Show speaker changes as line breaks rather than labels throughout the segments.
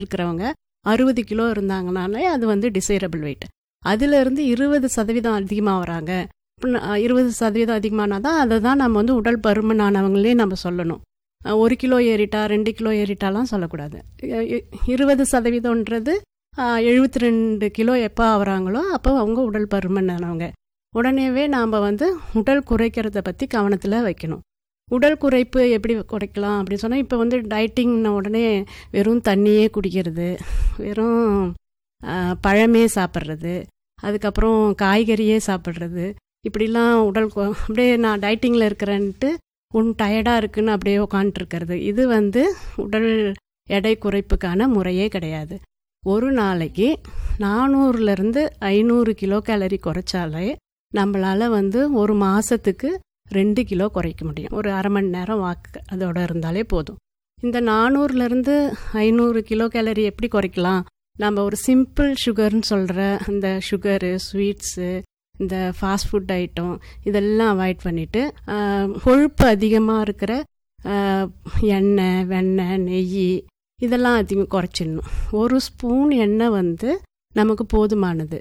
இருக்கிறவங்க 60 கிலோ இருந்தாங்கனாலே அது வந்து டிசைரபிள் வெயிட். அதிலிருந்து 20% அதிகமாக வராங்க. 20% அதிகமானா தான் அதை தான் நம்ம வந்து உடல் பருமனானவங்களே நம்ம சொல்லணும். 1 கிலோ ஏறிட்டா 2 கிலோ ஏறிட்டாலாம் சொல்லக்கூடாது. 20%ன்றது 72 கிலோ எப்போ ஆகிறாங்களோ அப்போ அவங்க உடல் பருமனானவங்க. உடனேவே நாம் வந்து உடல் குறைக்கிறத பற்றி கவனத்தில் வைக்கணும். உடல் குறைப்பு எப்படி குறைக்கலாம் அப்படின்னு சொன்னால், இப்போ வந்து டயட்டிங்ன உடனே வெறும் தண்ணியே குடிக்கிறது, வெறும் பழமே சாப்பிட்றது, அதுக்கப்புறம் காய்கறியே சாப்பிட்றது, இப்படிலாம் உடல் அப்படியே நான் டயட்டிங்கில் இருக்கிறேன்ட்டு டயர்டாக இருக்குன்னு அப்படியே உட்காந்துருக்கிறது, இது வந்து உடல் எடை குறைப்புக்கான முறையே கிடையாது. ஒரு நாளைக்கு 400லேருந்து 500 கிலோ கேலரி குறைச்சாலே நம்மளால் வந்து ஒரு மாதத்துக்கு 2 கிலோ குறைக்க முடியும். ஒரு அரை மணி நேரம் வாக்கு அதோட இருந்தாலே போதும். இந்த 400லேருந்து 500 கிலோ கேலரி எப்படி குறைக்கலாம்? நம்ம ஒரு சிம்பிள் சுகர்னு சொல்கிற இந்த சுகரு, ஸ்வீட்ஸு, இந்த ஃபாஸ்ட் ஃபுட் ஐட்டம் இதெல்லாம் அவாய்ட் பண்ணிவிட்டு கொழுப்பு அதிகமாக இருக்கிற எண்ணெய், வெண்ணெய், நெய் இதெல்லாம் அதிகம் குறைச்சிடணும். ஒரு ஸ்பூன் எண்ணெய் வந்து நமக்கு போதுமானது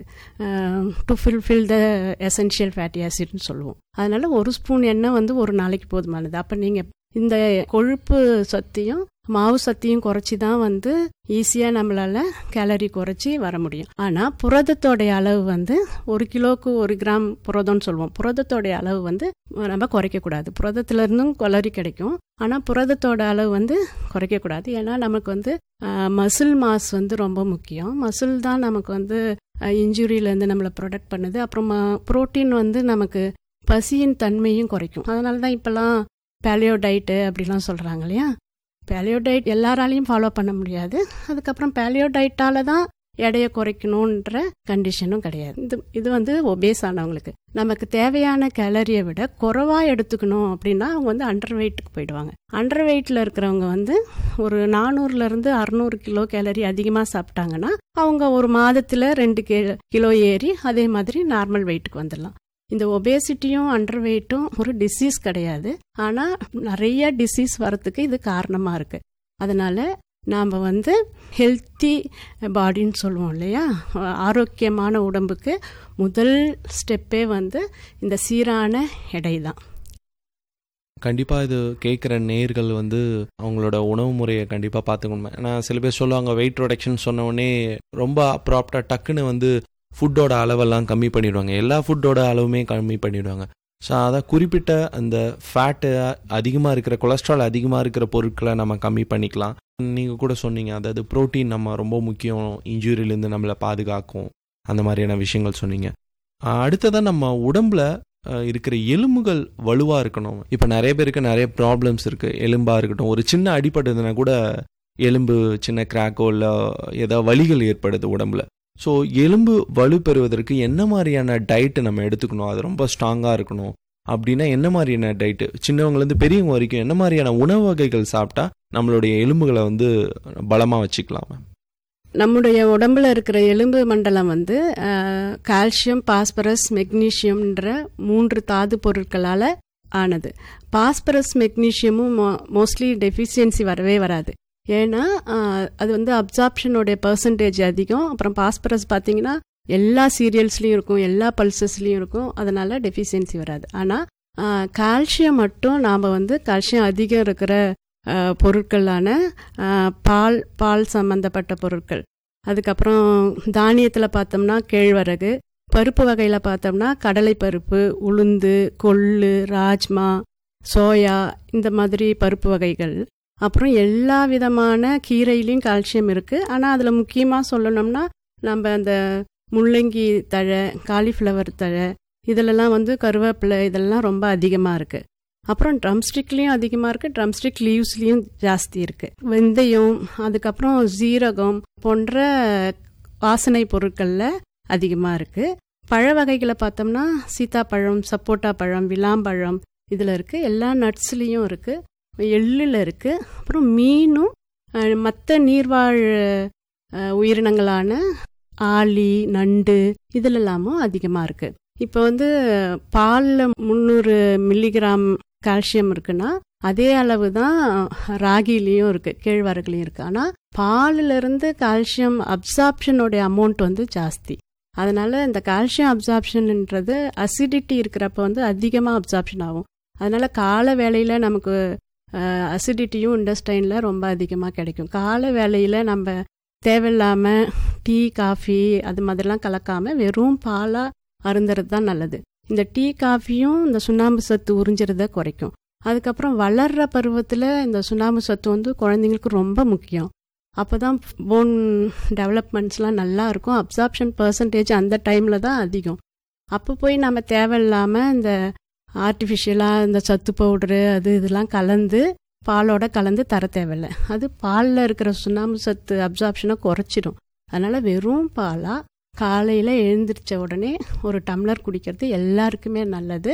to fulfil the essential fatty ஆசிட்னு சொல்லுவோம். அதனால் ஒரு ஸ்பூன் எண்ணெய் வந்து ஒரு நாளைக்கு போதுமானது. அப்போ நீங்கள் இந்த கொழுப்பு சத்தையும் மாவு சத்தையும் குறைச்சி தான் வந்து ஈஸியாக நம்மளால் கேலரி குறைச்சி வர முடியும். ஆனால் புரதத்தோடைய அளவு வந்து 1 கிலோவுக்கு 1 கிராம் புரதம்னு சொல்லுவோம். புரதத்தோடைய அளவு வந்து நம்ம குறைக்கக்கூடாது. புரதத்துலேருந்தும் கலோரி கிடைக்கும், ஆனால் புரதத்தோட அளவு வந்து குறைக்கக்கூடாது. ஏன்னா நமக்கு வந்து மசில் மாஸ் வந்து ரொம்ப முக்கியம். மசில் தான் நமக்கு வந்து இன்ஜுரியிலேருந்து நம்மளை ப்ரொடெக்ட் பண்ணுது. அப்புறமா புரோட்டீன் வந்து நமக்கு பசியின் தன்மையும் குறைக்கும். அதனால தான் இப்போல்லாம் பேலியோ டயட்டு அப்படிலாம் சொல்கிறாங்க இல்லையா. பேலியோ டயட் எல்லாராலையும் ஃபாலோ பண்ண முடியாது. அதுக்கப்புறம் பேலியோ டயட்டால் தான் எடையை குறைக்கணுன்ற கண்டிஷனும் கிடையாது. இது வந்து ஒபேஸ் ஆனவங்களுக்கு நமக்கு தேவையான கேலரியை விட குறைவாக எடுத்துக்கணும் அப்படின்னா அவங்க வந்து அண்டர் வெயிட்டுக்கு போயிடுவாங்க. அண்டர் வெயிட்டில் இருக்கிறவங்க வந்து ஒரு 400லேருந்து 600 கிலோ கேலரி அதிகமாக சாப்பிட்டாங்கன்னா அவங்க ஒரு மாதத்தில் 2 கிலோ ஏறி அதே மாதிரி நார்மல் வெயிட்டுக்கு வந்துடலாம். இந்த ஒபேசிட்டியும் அண்டர் வெயிட்டும் ஒரு டிசீஸ் கிடையாது, ஆனால் நிறைய டிசீஸ் வரத்துக்கு இது காரணமாக இருக்குது. அதனால் நாம் வந்து ஹெல்த்தி பாடின்னு சொல்லுவோம் இல்லையா, ஆரோக்கியமான உடம்புக்கு முதல் ஸ்டெப்பே வந்து இந்த சீரான எடை தான்.
கண்டிப்பாக இது கேட்குற நேயர்கள் வந்து அவங்களோட உணவு முறையை கண்டிப்பாக பார்த்துக்கணும். ஏன்னா சில பேர் சொல்லுவாங்க வெயிட் ரிடக்ஷன் சொன்னோடனே ரொம்ப ப்ராப்டாக டக்குன்னு வந்து ஃபுட்டோட அளவெல்லாம் கம்மி பண்ணிவிடுவாங்க, எல்லா ஃபுட்டோட அளவுமே கம்மி பண்ணிவிடுவாங்க. ஸோ அதான் குறிப்பிட்ட அந்த ஃபேட்டு அதிகமாக இருக்கிற, கொலஸ்ட்ரால் அதிகமாக இருக்கிற பொருட்களை நம்ம கம்மி பண்ணிக்கலாம். நீங்கள் கூட சொன்னீங்க, அதாவது ப்ரோட்டீன் நம்ம ரொம்ப முக்கியம், இன்ஜூரியிலேருந்து நம்மளை பாதுகாக்கும், அந்த மாதிரியான விஷயங்கள் சொன்னீங்க. அடுத்ததான் நம்ம உடம்புல இருக்கிற எலும்புகள் வலுவாக இருக்கணும். இப்போ நிறைய பேருக்கு நிறைய ப்ராப்ளம்ஸ் இருக்குது. எலும்பாக இருக்கட்டும், ஒரு சின்ன அடிபட்டதுன்னா கூட எலும்பு சின்ன கிராக்கோ இல்லை ஏதாவது வலிகள் ஏற்படுது உடம்புல. ஸோ எலும்பு வலு பெறுவதற்கு என்ன மாதிரியான டயட்டு நம்ம எடுத்துக்கணும்? அது ரொம்ப ஸ்ட்ராங்காக இருக்கணும் அப்படின்னா என்ன மாதிரியான டயட்டு, சின்னவங்கலேருந்து பெரியவங்க வரைக்கும் என்ன மாதிரியான உணவு வகைகள் சாப்பிட்டா நம்மளுடைய எலும்புகளை வந்து பலமாக வச்சுக்கலாம்?
நம்முடைய உடம்புல இருக்கிற எலும்பு மண்டலம் வந்து கால்சியம், பாஸ்பரஸ், மெக்னீஷியம்ன்ற 3 தாது பொருட்களால் ஆனது. பாஸ்பரஸ் மெக்னீஷியமும் மோஸ்ட்லி டெஃபிஷியன்சி வரவே வராது. ஏன்னா அது வந்து அப்சார்ப்ஷனோடைய பர்சன்டேஜ் அதிகம். அப்புறம் பாஸ்பரஸ் பார்த்தீங்கன்னா எல்லா சீரியல்ஸ்லேயும் இருக்கும், எல்லா பல்சஸ்லேயும் இருக்கும், அதனால் டெஃபிஷியன்சி வராது. ஆனால் கால்சியம் மட்டும் நாம் வந்து கால்சியம் அதிகம் இருக்கிற பொருட்களான பால் சம்மந்தப்பட்ட பொருட்கள், அதுக்கப்புறம் தானியத்தில் பார்த்தோம்னா கேழ்வரகு, பருப்பு வகையில் பார்த்தோம்னா கடலை பருப்பு, உளுந்து, கொள்ளு, ராஜ்மா, சோயா, இந்த மாதிரி பருப்பு வகைகள். அப்புறம் எல்லா விதமான கீரையிலையும் கால்சியம் இருக்குது. ஆனால் அதில் முக்கியமாக சொல்லணும்னா நம்ம அந்த முள்ளங்கி தழை, காலிஃப்ளவர் தழை, இதிலெல்லாம் வந்து கருவேப்பிலை இதெல்லாம் ரொம்ப அதிகமாக இருக்குது. அப்புறம் ட்ரம்ஸ்டிக்லேயும் அதிகமாக இருக்குது, ட்ரம்ஸ்டிக் லீவ்ஸ்லேயும் ஜாஸ்தி இருக்குது. வெந்தயம், அதுக்கப்புறம் ஜீரகம் போன்ற வாசனை பொருட்களில் அதிகமாக இருக்குது. பழ வகைகளை பார்த்தோம்னா சீத்தாப்பழம், சப்போட்டா பழம், விளாம்பழம் இதில் இருக்குது. எல்லா நட்ஸ்லேயும் இருக்குது, எள்ளில் இருக்குது. அப்புறம் மீனும் மற்ற நீர்வாழ் உயிரினங்களான ஆளி, நண்டு இதிலெல்லாமும் அதிகமாக இருக்குது. இப்போ வந்து பாலில் 300 மில்லிகிராம் கால்சியம் இருக்குன்னா அதே அளவு தான் ராகிலையும் இருக்குது, கேழ்வரகுலையும் இருக்குது. ஆனால் பாலிலிருந்து கால்சியம் அப்சார்ப்ஷனுடைய அமௌண்ட் வந்து ஜாஸ்தி. அதனால் இந்த கால்சியம் அப்சார்ப்ஷன்ன்றது அசிடிட்டி இருக்கிறப்ப வந்து அதிகமாக அப்சார்ப்ஷன் ஆகும். அதனால் காலை வேளையில் நமக்கு அசிடிட்டியும் இண்டஸ்டைனில் ரொம்ப அதிகமாக கிடைக்கும். காலை வேளையில் நம்ம தேவையில்லாமல் டீ காஃபி அது மாதிரிலாம் கலக்காமல் வெறும் பாலாக அருந்துறது தான் நல்லது. இந்த டீ காஃபியும் இந்த சுண்ணாம்பு சத்து உறிஞ்சிறத குறைக்கும். அதுக்கப்புறம் வளர்கிற பருவத்தில் இந்த சுண்ணாம்பு சத்து வந்து குழந்தைங்களுக்கு ரொம்ப முக்கியம். அப்போ தான் போன் டெவலப்மெண்ட்ஸ்லாம் நல்லா இருக்கும். அப்சார்ப்ஷன் பர்சன்டேஜ் அந்த டைமில் தான் அதிகம். அப்போ போய் நம்ம தேவையில்லாமல் இந்த ஆர்டிஃபிஷியலாக இந்த சத்து பவுட்ரு அது இதெல்லாம் கலந்து பாலோட கலந்து தர தேவையில்லை. அது பாலில் இருக்கிற சுண்ணாம்பு சத்து அப்சார்ப்ஷனை குறைச்சிடும். அதனால் வெறும் பாலாக காலையில் எழுந்திரிச்ச உடனே ஒரு டம்ளர் குடிக்கிறது எல்லாருக்குமே நல்லது.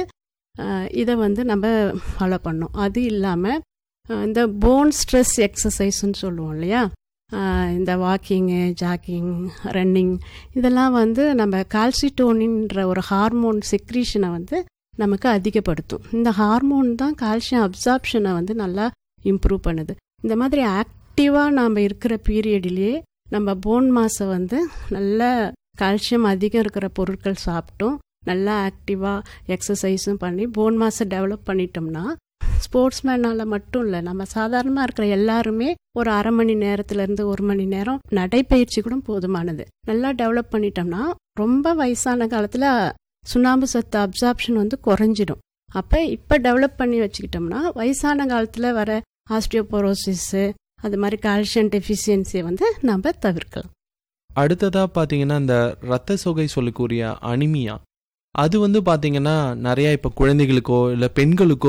இதை வந்து நம்ம ஃபாலோ பண்ணோம். அது இல்லாமல் இந்த போன் ஸ்ட்ரெஸ் எக்ஸசைஸ்ன்னு சொல்லுவோம் இல்லையா, இந்த வாக்கிங்கு, ஜாக்கிங், ரன்னிங், இதெல்லாம் வந்து நம்ம கால்சிட்டோனின்ற ஒரு ஹார்மோன் செக்ரீஷனை வந்து நமக்கு அதிகப்படுத்தும். இந்த ஹார்மோன் தான் கால்சியம் அப்சார்ப்ஷனை வந்து நல்லா இம்ப்ரூவ் பண்ணுது. இந்த மாதிரி ஆக்டிவாக நாம் இருக்கிற பீரியட்லேயே நம்ம போன் மாஸை வந்து நல்ல கால்சியம் அதிகம் இருக்கிற பொருட்கள் சாப்பிட்டோம், நல்லா ஆக்டிவாக எக்ஸசைஸும் பண்ணி போன் மாஸை டெவலப் பண்ணிட்டோம்னா, ஸ்போர்ட்ஸ்மேனால் மட்டும் இல்லை, நம்ம சாதாரணமாக இருக்கிற எல்லாருமே ஒரு அரை மணி நேரத்துலேருந்து 1 மணி நேரம் நடைப்பயிற்சி கூட போதுமானது. நல்லா டெவலப் பண்ணிட்டோம்னா ரொம்ப வயசான காலத்தில் சுண்ணாம்பு சத்து அப்சார்ப்ஷன் வந்து குறைஞ்சிடும். அப்போ இப்போ டெவலப் பண்ணி வச்சுக்கிட்டோம்னா வயசான காலத்தில் வர ஆஸ்டியோபோரோசிஸு அது மாதிரி கால்சியம் டெஃபிஷியன்சியை வந்து நம்ம தவிர்க்கலாம்.
அடுத்ததாக பார்த்தீங்கன்னா இந்த இரத்த சோகை சொல்லக்கூடிய அனிமியா, அது வந்து பார்த்தீங்கன்னா நிறையா இப்போ குழந்தைகளுக்கோ இல்லை பெண்களுக்கோ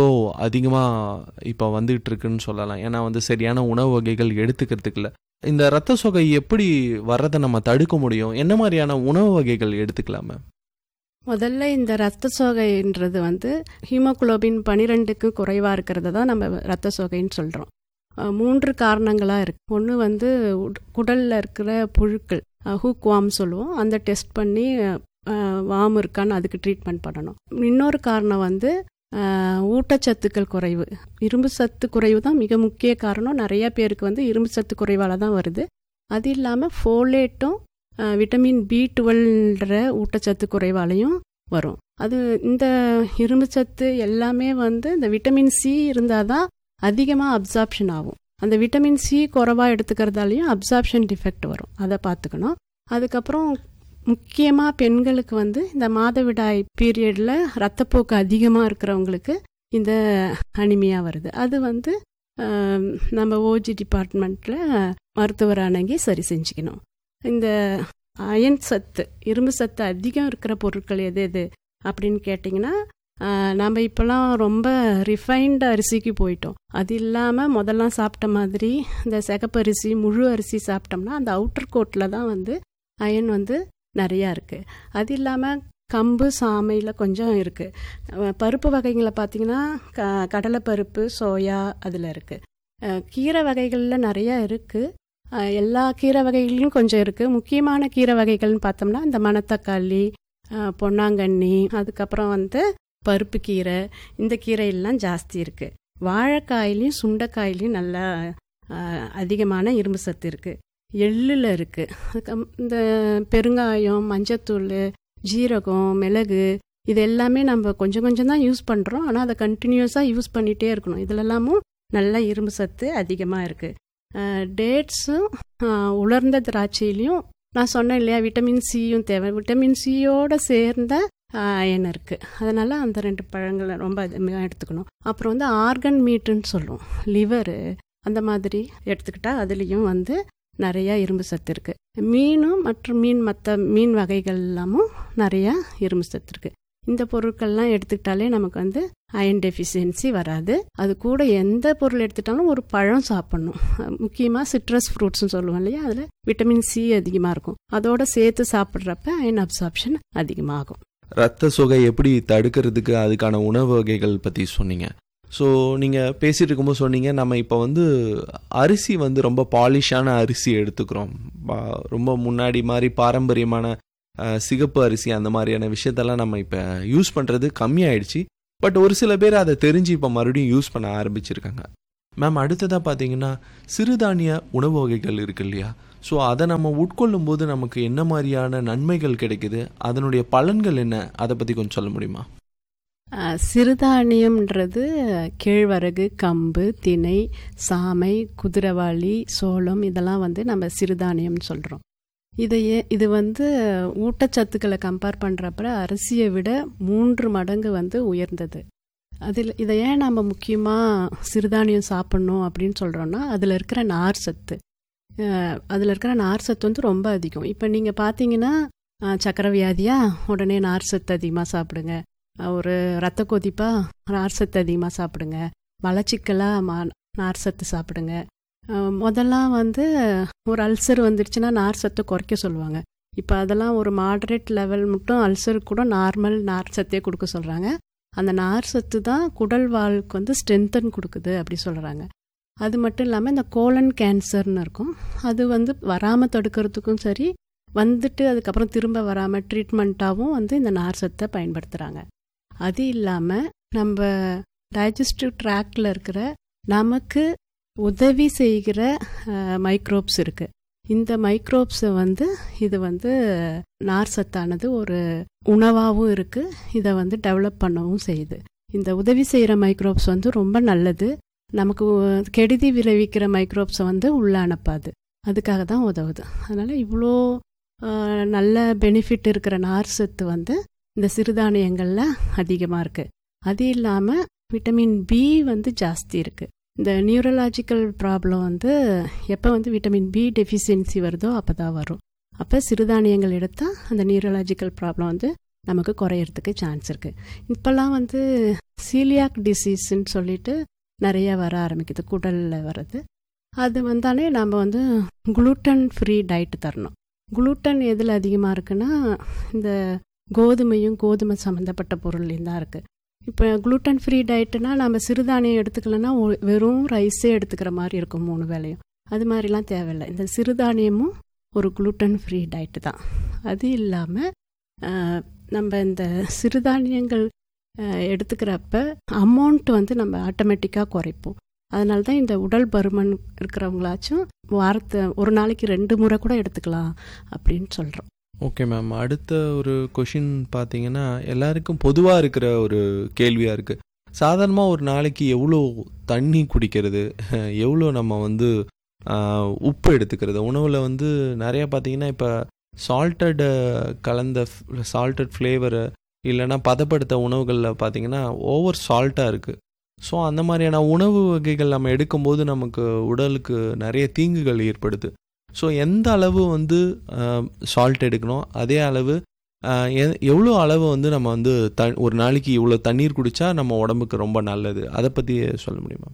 அதிகமாக இப்போ வந்துகிட்டு இருக்குன்னு சொல்லலாம். ஏன்னா வந்து சரியான உணவு வகைகள் எடுத்துக்கிறதுக்கு இல்லை. இந்த இரத்த சோகை எப்படி வர்றதை நம்ம தடுக்க முடியும்? என்ன மாதிரியான உணவு வகைகள் எடுத்துக்கலாமா?
முதல்ல இந்த ரத்த சோகைன்றது வந்து ஹீமோகுளோபின் 12க்கு குறைவாக இருக்கிறத தான் நம்ம ரத்த சோகைன்னு சொல்கிறோம். 3 காரணங்களாக இருக்குது. ஒன்று வந்து குடலில் இருக்கிற புழுக்கள், ஹூக் வாம் சொல்லுவோம், அந்த டெஸ்ட் பண்ணி வாம் இருக்கான்னு அதுக்கு ட்ரீட்மெண்ட் பண்ணணும். இன்னொரு காரணம் வந்து ஊட்டச்சத்துக்கள் குறைவு, இரும்பு சத்து குறைவு தான் மிக முக்கிய காரணம். நிறைய பேருக்கு வந்து இரும்பு சத்து குறைவால் தான் வருது. அது இல்லாமல் ஃபோலேட்டும் விட்டமின் B12 ஊட்டச்சத்து குறைவாலையும் வரும். அது இந்த இரும்பு சத்து எல்லாமே வந்து இந்த விட்டமின் C இருந்தால் தான் அதிகமாக அப்சார்ப்ஷன் ஆகும். அந்த விட்டமின் C குறைவாக எடுத்துக்கிறதாலையும் அப்சார்ப்ஷன் டிஃபெக்ட் வரும். அதை பார்த்துக்கணும். அதுக்கப்புறம் முக்கியமாக பெண்களுக்கு வந்து இந்த மாதவிடாய் பீரியடில் ரத்தப்போக்கு அதிகமாக இருக்கிறவங்களுக்கு இந்த அனிமியா வருது. அது வந்து நம்ம ஓஜி டிபார்ட்மெண்ட்டில் மருத்துவர் அணுகி சரி செஞ்சுக்கணும். இந்த அயன் சத்து, இரும்பு சத்து அதிகம் இருக்கிற பொருட்கள் எது எது அப்படின்னு கேட்டிங்கன்னா, நம்ம இப்போலாம் ரொம்ப ரிஃபைன்டு அரிசிக்கு போயிட்டோம். அது இல்லாமல் முதல்லாம் சாப்பிட்ட மாதிரி இந்த சிகப்பரிசி, முழு அரிசி சாப்பிட்டோம்னா அந்த அவுட்டர் கோட்டில் தான் வந்து அயன் வந்து நிறையா இருக்குது. அது இல்லாமல் கம்பு, சாமையில் கொஞ்சம் இருக்குது. பருப்பு வகைகளை பார்த்திங்கன்னா கடலைப்பருப்பு, சோயா அதில் இருக்குது. கீரை வகைகளில் நிறையா இருக்குது. எல்லா கீரை வகைகளையும் கொஞ்சம் இருக்குது. முக்கியமான கீரை வகைகள்னு பார்த்தோம்னா இந்த மணத்தக்காளி, பொன்னாங்கண்ணி, அதுக்கப்புறம் வந்து பருப்பு கீரை, இந்த கீரையெல்லாம் ஜாஸ்தி இருக்குது. வாழைக்காயிலையும் சுண்டைக்காயிலையும் நல்லா அதிகமான இரும்பு சத்து இருக்குது. எள்ளில் இருக்குது. இந்த பெருங்காயம், மஞ்சத்தூள், ஜீரகம், மிளகு, இது எல்லாமே நம்ம கொஞ்சம் கொஞ்சம் தான் யூஸ் பண்ணுறோம். ஆனால் அதை கண்டினியூஸாக யூஸ் பண்ணிகிட்டே இருக்கணும். இதிலெல்லாமும் நல்ல இரும்பு சத்து அதிகமாக இருக்குது. டேட்ஸும் உலர்ந்த திராட்சையிலையும் நான் சொன்னேன் இல்லையா, விட்டமின் சியும் தேவை. விட்டமின் சியோடு சேர்ந்த அயன் இருக்குது. அதனால் அந்த 2 பழங்களை ரொம்ப அதிகமாக எடுத்துக்கணும். அப்புறம் வந்து ஆர்கன் மீட்டுன்னு சொல்லுவோம், லிவரு, அந்த மாதிரி எடுத்துக்கிட்டால் அதுலேயும் வந்து நிறையா இரும்பு சத்து இருக்குது. மீனும் மற்றும் மற்ற மீன் வகைகள் எல்லாமும் நிறையா இரும்பு சத்து இருக்குது. இந்த பொருட்கள்லாம் எடுத்துக்கிட்டாலே நமக்கு வந்து அயன் டெஃபிஷியன்சி வராது. அது கூட எந்த பொருள் எடுத்துட்டாலும் ஒரு பழம் சாப்பிட்ணும். முக்கியமாக சிட்ரஸ் ஃப்ரூட்ஸ்னு சொல்லுவோம் இல்லையா, அதில் விட்டமின் சி அதிகமாக இருக்கும். அதோட சேர்த்து சாப்பிட்றப்ப அயன் அப்சார்ப்ஷன் அதிகமாகும்.
ரத்த சோகை எப்படி தடுக்கிறதுக்கு அதுக்கான உணவு வகைகள் பற்றி சொன்னீங்க. ஸோ நீங்கள் பேசிகிட்டு இருக்கும்போது சொன்னீங்க, நம்ம இப்போ வந்து அரிசி வந்து ரொம்ப பாலிஷான அரிசி எடுத்துக்கிறோம். ரொம்ப முன்னாடி மாதிரி பாரம்பரியமான சிகப்பு அரிசி அந்த மாதிரியான விஷயத்தெல்லாம் நம்ம இப்போ யூஸ் பண்ணுறது கம்மியாயிடுச்சு. பட் ஒரு சில பேர் அதை தெரிஞ்சு இப்போ மறுபடியும் யூஸ் பண்ண ஆரம்பிச்சிருக்காங்க. மேம், அடுத்ததாக பார்த்தீங்கன்னா சிறுதானிய உணவு வகைகள் இருக்கு இல்லையா? ஸோ அதை நம்ம உட்கொள்ளும் போது நமக்கு என்ன மாதிரியான நன்மைகள் கிடைக்குது, அதனுடைய பலன்கள் என்ன, அதை பற்றி கொஞ்சம் சொல்ல முடியுமா?
சிறுதானியம்ன்றது கேழ்வரகு, கம்பு, திணை, சாமை, குதிரைவாளி, சோளம், இதெல்லாம் வந்து நம்ம சிறுதானியம்னு சொல்கிறோம். இது வந்து ஊட்டச்சத்துக்களை கம்பேர் பண்ணுறப்ப அரிசியை விட 3 மடங்கு வந்து உயர்ந்தது. இதை ஏன் நம்ம முக்கியமாக சிறுதானியம் சாப்பிட்ணும் அப்படின்னு சொல்கிறோன்னா, அதில் இருக்கிற நார் சத்து வந்து ரொம்ப அதிகம். இப்போ நீங்கள் பார்த்தீங்கன்னா சக்கரை வியாதியா, உடனே நார் சத்து அதிகமாக சாப்பிடுங்க. ஒரு ரத்த கொதிப்பா, நார் சத்து அதிகமாக சாப்பிடுங்க. மலச்சிக்கலாக நார் சத்து சாப்பிடுங்க. முதல்லாம் வந்து ஒரு அல்சர் வந்துடுச்சுன்னா நார் சத்தை குறைக்க சொல்லுவாங்க. இப்போ அதெல்லாம் ஒரு மாடரேட் லெவல் மட்டும் அல்சருக்கு கூட நார்மல் நார் சத்தே கொடுக்க சொல்கிறாங்க. அந்த நார் சத்து தான் குடல் வால்க்கு வந்து ஸ்ட்ரென்தன் கொடுக்குது அப்படி சொல்கிறாங்க. அது மட்டும் இல்லாமல் இந்த கோலன் கேன்சர்னு இருக்கும், அது வந்து வராமல் தடுக்கிறதுக்கும் சரி, வந்துட்டு அதுக்கப்புறம் திரும்ப வராமல் ட்ரீட்மெண்ட்டாகவும் வந்து இந்த நார் சத்தை பயன்படுத்துகிறாங்க. அது இல்லாமல் நம்ம டைஜஸ்டிவ் ட்ராக்டில் இருக்கிற நமக்கு உதவி செய்கிற மைக்ரோப்ஸ் இருக்குது. இந்த மைக்ரோப்ஸை வந்து இது வந்து நார் சத்தானது ஒரு உணவாகவும் இருக்குது, இதை வந்து டெவலப் பண்ணவும் செய்யுது. இந்த உதவி செய்கிற மைக்ரோப்ஸ் வந்து ரொம்ப நல்லது. நமக்கு கெடுதி விளைவிக்கிற மைக்ரோப்ஸை வந்து உள்ளே அனுப்பாது, அதுக்காக தான் உதவுது. அதனால் இவ்வளோ நல்ல பெனிஃபிட் இருக்கிற நார் சத்து வந்து இந்த சிறுதானியங்களில் அதிகமாக இருக்குது. அது இல்லாமல் விட்டமின் பி வந்து ஜாஸ்தி இருக்குது. இந்த நியூரலாஜிக்கல் ப்ராப்ளம் வந்து எப்போ வந்து விட்டமின் பி டெஃபிஷியன்சி வருதோ அப்போ தான் வரும். அப்போ சிறுதானியங்கள் எடுத்தால் அந்த நியூரலாஜிக்கல் ப்ராப்ளம் வந்து நமக்கு குறையிறதுக்கு சான்ஸ் இருக்குது. இப்போல்லாம் வந்து சீலியாக் டிசீஸ்ன்னு சொல்லிட்டு நிறைய வர ஆரம்பிக்குது, குடலில் வர்றது. அது வந்தாலே நம்ம வந்து குளூட்டன் ஃப்ரீ டயட் தரணும். குளூட்டன் எதில் அதிகமாக இருக்குன்னா இந்த கோதுமை சம்மந்தப்பட்ட பொருள்லேயும் தான் இருக்குது. இப்போ குளூட்டன் ஃப்ரீ டயட்டுனா நம்ம சிறுதானியம் எடுத்துக்கலன்னா வெறும் ரைஸே எடுத்துக்கிற மாதிரி இருக்கும் 3 வேளையும். அது மாதிரிலாம் தேவையில்லை. இந்த சிறுதானியமும் ஒரு குளூட்டன் ஃப்ரீ டயட்டு தான். அது இல்லாமல் நம்ம இந்த சிறுதானியங்கள் எடுத்துக்கிறப்ப அமௌண்ட் வந்து நம்ம ஆட்டோமேட்டிக்காக குறைப்போம். அதனால தான் இந்த உடல் பருமன் இருக்கிறவங்களாச்சும் ஒரு நாளைக்கு 2 முறை கூட எடுத்துக்கலாம் அப்படின்னு சொல்கிறோம்.
ஓகே மேம், அடுத்த ஒரு கொஷின் பார்த்தீங்கன்னா எல்லாருக்கும் பொதுவாக இருக்கிற ஒரு கேள்வியாக இருக்குது. சாதாரணமாக ஒரு நாளைக்கு எவ்வளோ தண்ணி குடிக்கிறது, எவ்வளோ நம்ம வந்து உப்பு எடுத்துக்கிறது, உணவில் வந்து நிறையா பார்த்தீங்கன்னா இப்போ சால்ட்டட் ஃப்ளேவரு இல்லைன்னா பதப்படுத்த உணவுகளில் பார்த்தீங்கன்னா ஓவர் சால்ட்டாக இருக்குது. ஸோ அந்த மாதிரியான உணவு வகைகள் நம்ம எடுக்கும்போது நமக்கு உடலுக்கு நிறைய தீங்குகள் ஏற்படுது. ஸோ எந்த அளவு வந்து சால்ட் எடுக்கணும், அதே அளவு எவ்வளோ அளவு வந்து நம்ம வந்து ஒரு நாளைக்கு இவ்வளோ தண்ணீர் குடித்தா நம்ம உடம்புக்கு ரொம்ப நல்லது, அதை பற்றி சொல்ல முடியுமா?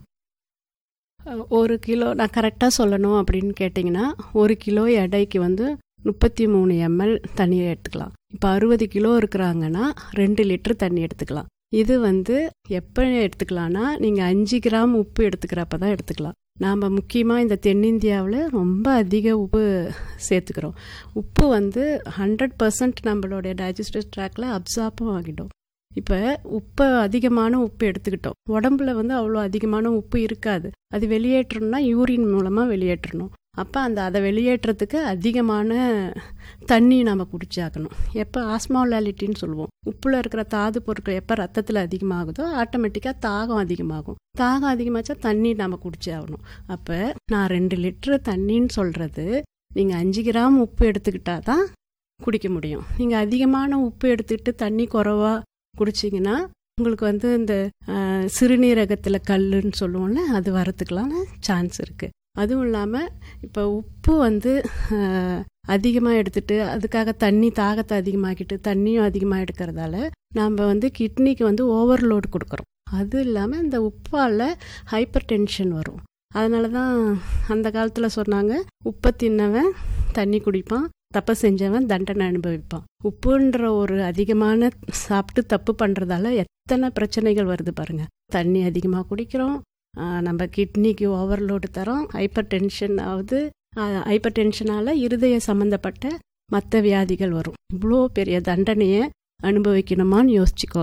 1 கிலோ நான் கரெக்டாக சொல்லணும் அப்படின்னு கேட்டிங்கன்னா 1 கிலோ எடைக்கு வந்து 33 ml தண்ணியை எடுத்துக்கலாம். இப்போ 60 கிலோ இருக்கிறாங்கன்னா 2 லிட்டர் தண்ணி எடுத்துக்கலாம். இது வந்து எப்போ எடுத்துக்கலான்னா நீங்கள் 5 கிராம் உப்பு எடுத்துக்கிறப்ப தான் எடுத்துக்கலாம். நாம் முக்கியமாக இந்த தென்னிந்தியாவில் ரொம்ப அதிக உப்பு சேர்த்துக்கிறோம். உப்பு வந்து 100% நம்மளுடைய டைஜஸ்டிவ் ட்ராக்டில் அப்சார்பும் ஆகிடும். இப்போ அதிகமான உப்பு எடுத்துக்கிட்டோம், உடம்புல வந்து அவ்வளோ அதிகமான உப்பு இருக்காது. அது வெளியேற்றணும்னா யூரின் மூலமாக வெளியேற்றணும். அப்போ அதை வெளியேற்றத்துக்கு அதிகமான தண்ணி நம்ம குடிச்சாக்கணும். எப்போ ஆஸ்மாலாலிட்டின்னு சொல்லுவோம், உப்பில் இருக்கிற தாது பொருட்கள் எப்போ ரத்தத்தில் அதிகமாகுதோ ஆட்டோமேட்டிக்காக தாகம் அதிகமாகும். தாகம் அதிகமாச்சா தண்ணி நம்ம குடிச்சாகணும். அப்போ நான் 2 லிட்டரு தண்ணின்னு சொல்கிறது நீங்கள் 5 கிராம் உப்பு எடுத்துக்கிட்டா தான் குடிக்க முடியும். நீங்கள் அதிகமான உப்பு எடுத்துக்கிட்டு தண்ணி குறைவா குடிச்சிங்கன்னா உங்களுக்கு வந்து இந்த சிறுநீரகத்தில் கல்லுன்னு சொல்லுவோம்ல, அது வரத்துக்கெல்லாம் சான்ஸ் இருக்குது. அதுவும் இல்லாமல் இப்போ உப்பு வந்து அதிகமாக எடுத்துட்டு அதுக்காக தாகத்தை அதிகமாக்கிட்டு தண்ணியும் அதிகமாக எடுக்கிறதால நம்ம வந்து கிட்னிக்கு வந்து ஓவர்லோடு கொடுக்குறோம். அது இல்லாமல் இந்த உப்பால் ஹைப்பர் டென்ஷன் வரும். அதனால தான் அந்த காலத்தில் சொன்னாங்க, உப்பை தின்னவன் தண்ணி குடிப்பான், தப்பு செஞ்சவன் தண்டனை அனுபவிப்பான். உப்புன்ற ஒரு அதிகமான சாப்பிட்டு தப்பு பண்ணுறதால எத்தனை பிரச்சனைகள் வருது பாருங்கள். தண்ணி அதிகமாக குடிக்கிறோம், நம்ம கிட்னிக்கு ஓவர்லோடு தரோம், ஹைப்பர் டென்ஷன் ஆகுது. ஹைப்பர் டென்ஷனால் இருதய சம்மந்தப்பட்ட மற்ற வியாதிகள் வரும். இவ்வளோ பெரிய தண்டனையை அனுபவிக்கணுமான்னு யோசிச்சுக்கோங்க.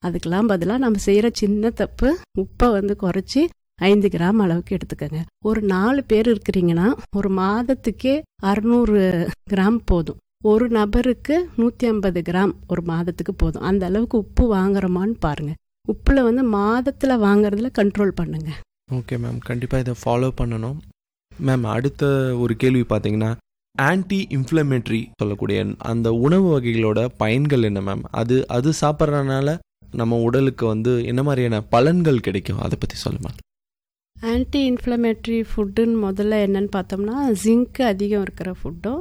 அதுக்கெல்லாம் பதிலாக நம்ம செய்கிற சின்ன தப்பு உப்பை வந்து குறைச்சி 5 கிராம் அளவுக்கு எடுத்துக்கோங்க. ஒரு 4 பேர் இருக்கிறீங்கன்னா ஒரு மாதத்துக்கே 600 கிராம் போதும். ஒரு நபருக்கு 150 கிராம் ஒரு மாதத்துக்கு போதும். அந்த அளவுக்கு உப்பு வாங்குறோமான்னு பாருங்க. உப்புல வந்து மாதத்துல வாங்குறதுல கண்ட்ரோல் பண்ணுங்க.
ஓகே மேம், கண்டிப்பாக இதை ஃபாலோ பண்ணணும். மேம், அடுத்த ஒரு கேள்வி பார்த்தீங்கன்னா, ஆன்டி இன்ஃப்ளமேட்டரி சொல்லக்கூடிய அந்த உணவு வகைகளோட பயன்கள் என்ன மேம்? அது சாப்பிட்றதுனால நம்ம உடலுக்கு வந்து என்ன மாதிரியான பலன்கள் கிடைக்கும், அதை பற்றி சொல்லுமா?
ஆன்டி இன்ஃப்ளமேட்டரி ஃபுட்டுன்னு முதல்ல என்னன்னு பார்த்தோம்னா, ஜிங்க் அதிகம் இருக்கிற ஃபுட்டும்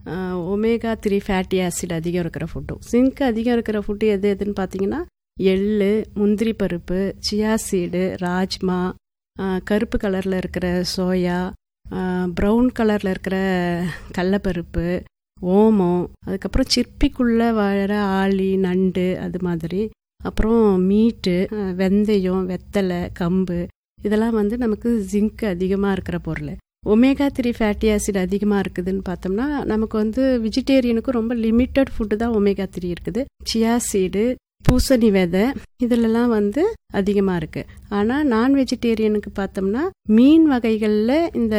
ஒமேகா 3 ஃபேட்டி ஆசிட் அதிகம் இருக்கிற ஃபுட்டும். ஜிங்க் அதிகம் இருக்கிற ஃபுட்டு எதுன்னு பார்த்தீங்கன்னா, எள்ளு, முந்திரி பருப்பு, சியா சீடு, ராஜ்மா, கருப்பு கலரில் இருக்கிற சோயா, ப்ரௌன் கலரில் இருக்கிற கடலப்பருப்பு, ஓமம், அதுக்கப்புறம் சிற்பிக்குள்ளே வாழற ஆளி, நண்டு, அது மாதிரி, அப்புறம் மீட்டு, வெந்தயம், வெத்தலை, கம்பு, இதெல்லாம் வந்து நமக்கு ஜிங்க் அதிகமாக இருக்கிற பொருள். ஒமேகா 3 ஃபேட்டி ஆசிட் அதிகமாக இருக்குதுன்னு பார்த்தோம்னா, நமக்கு வந்து வெஜிடேரியனுக்கு ரொம்ப லிமிட்டட் ஃபுட்டு தான் ஒமேகா 3 இருக்குது. சியா சீடு, பூசணி விதை, இதிலெல்லாம் வந்து அதிகமாக இருக்குது. ஆனால் நான் வெஜிடேரியனுக்கு பார்த்தோம்னா மீன் வகைகளில் இந்த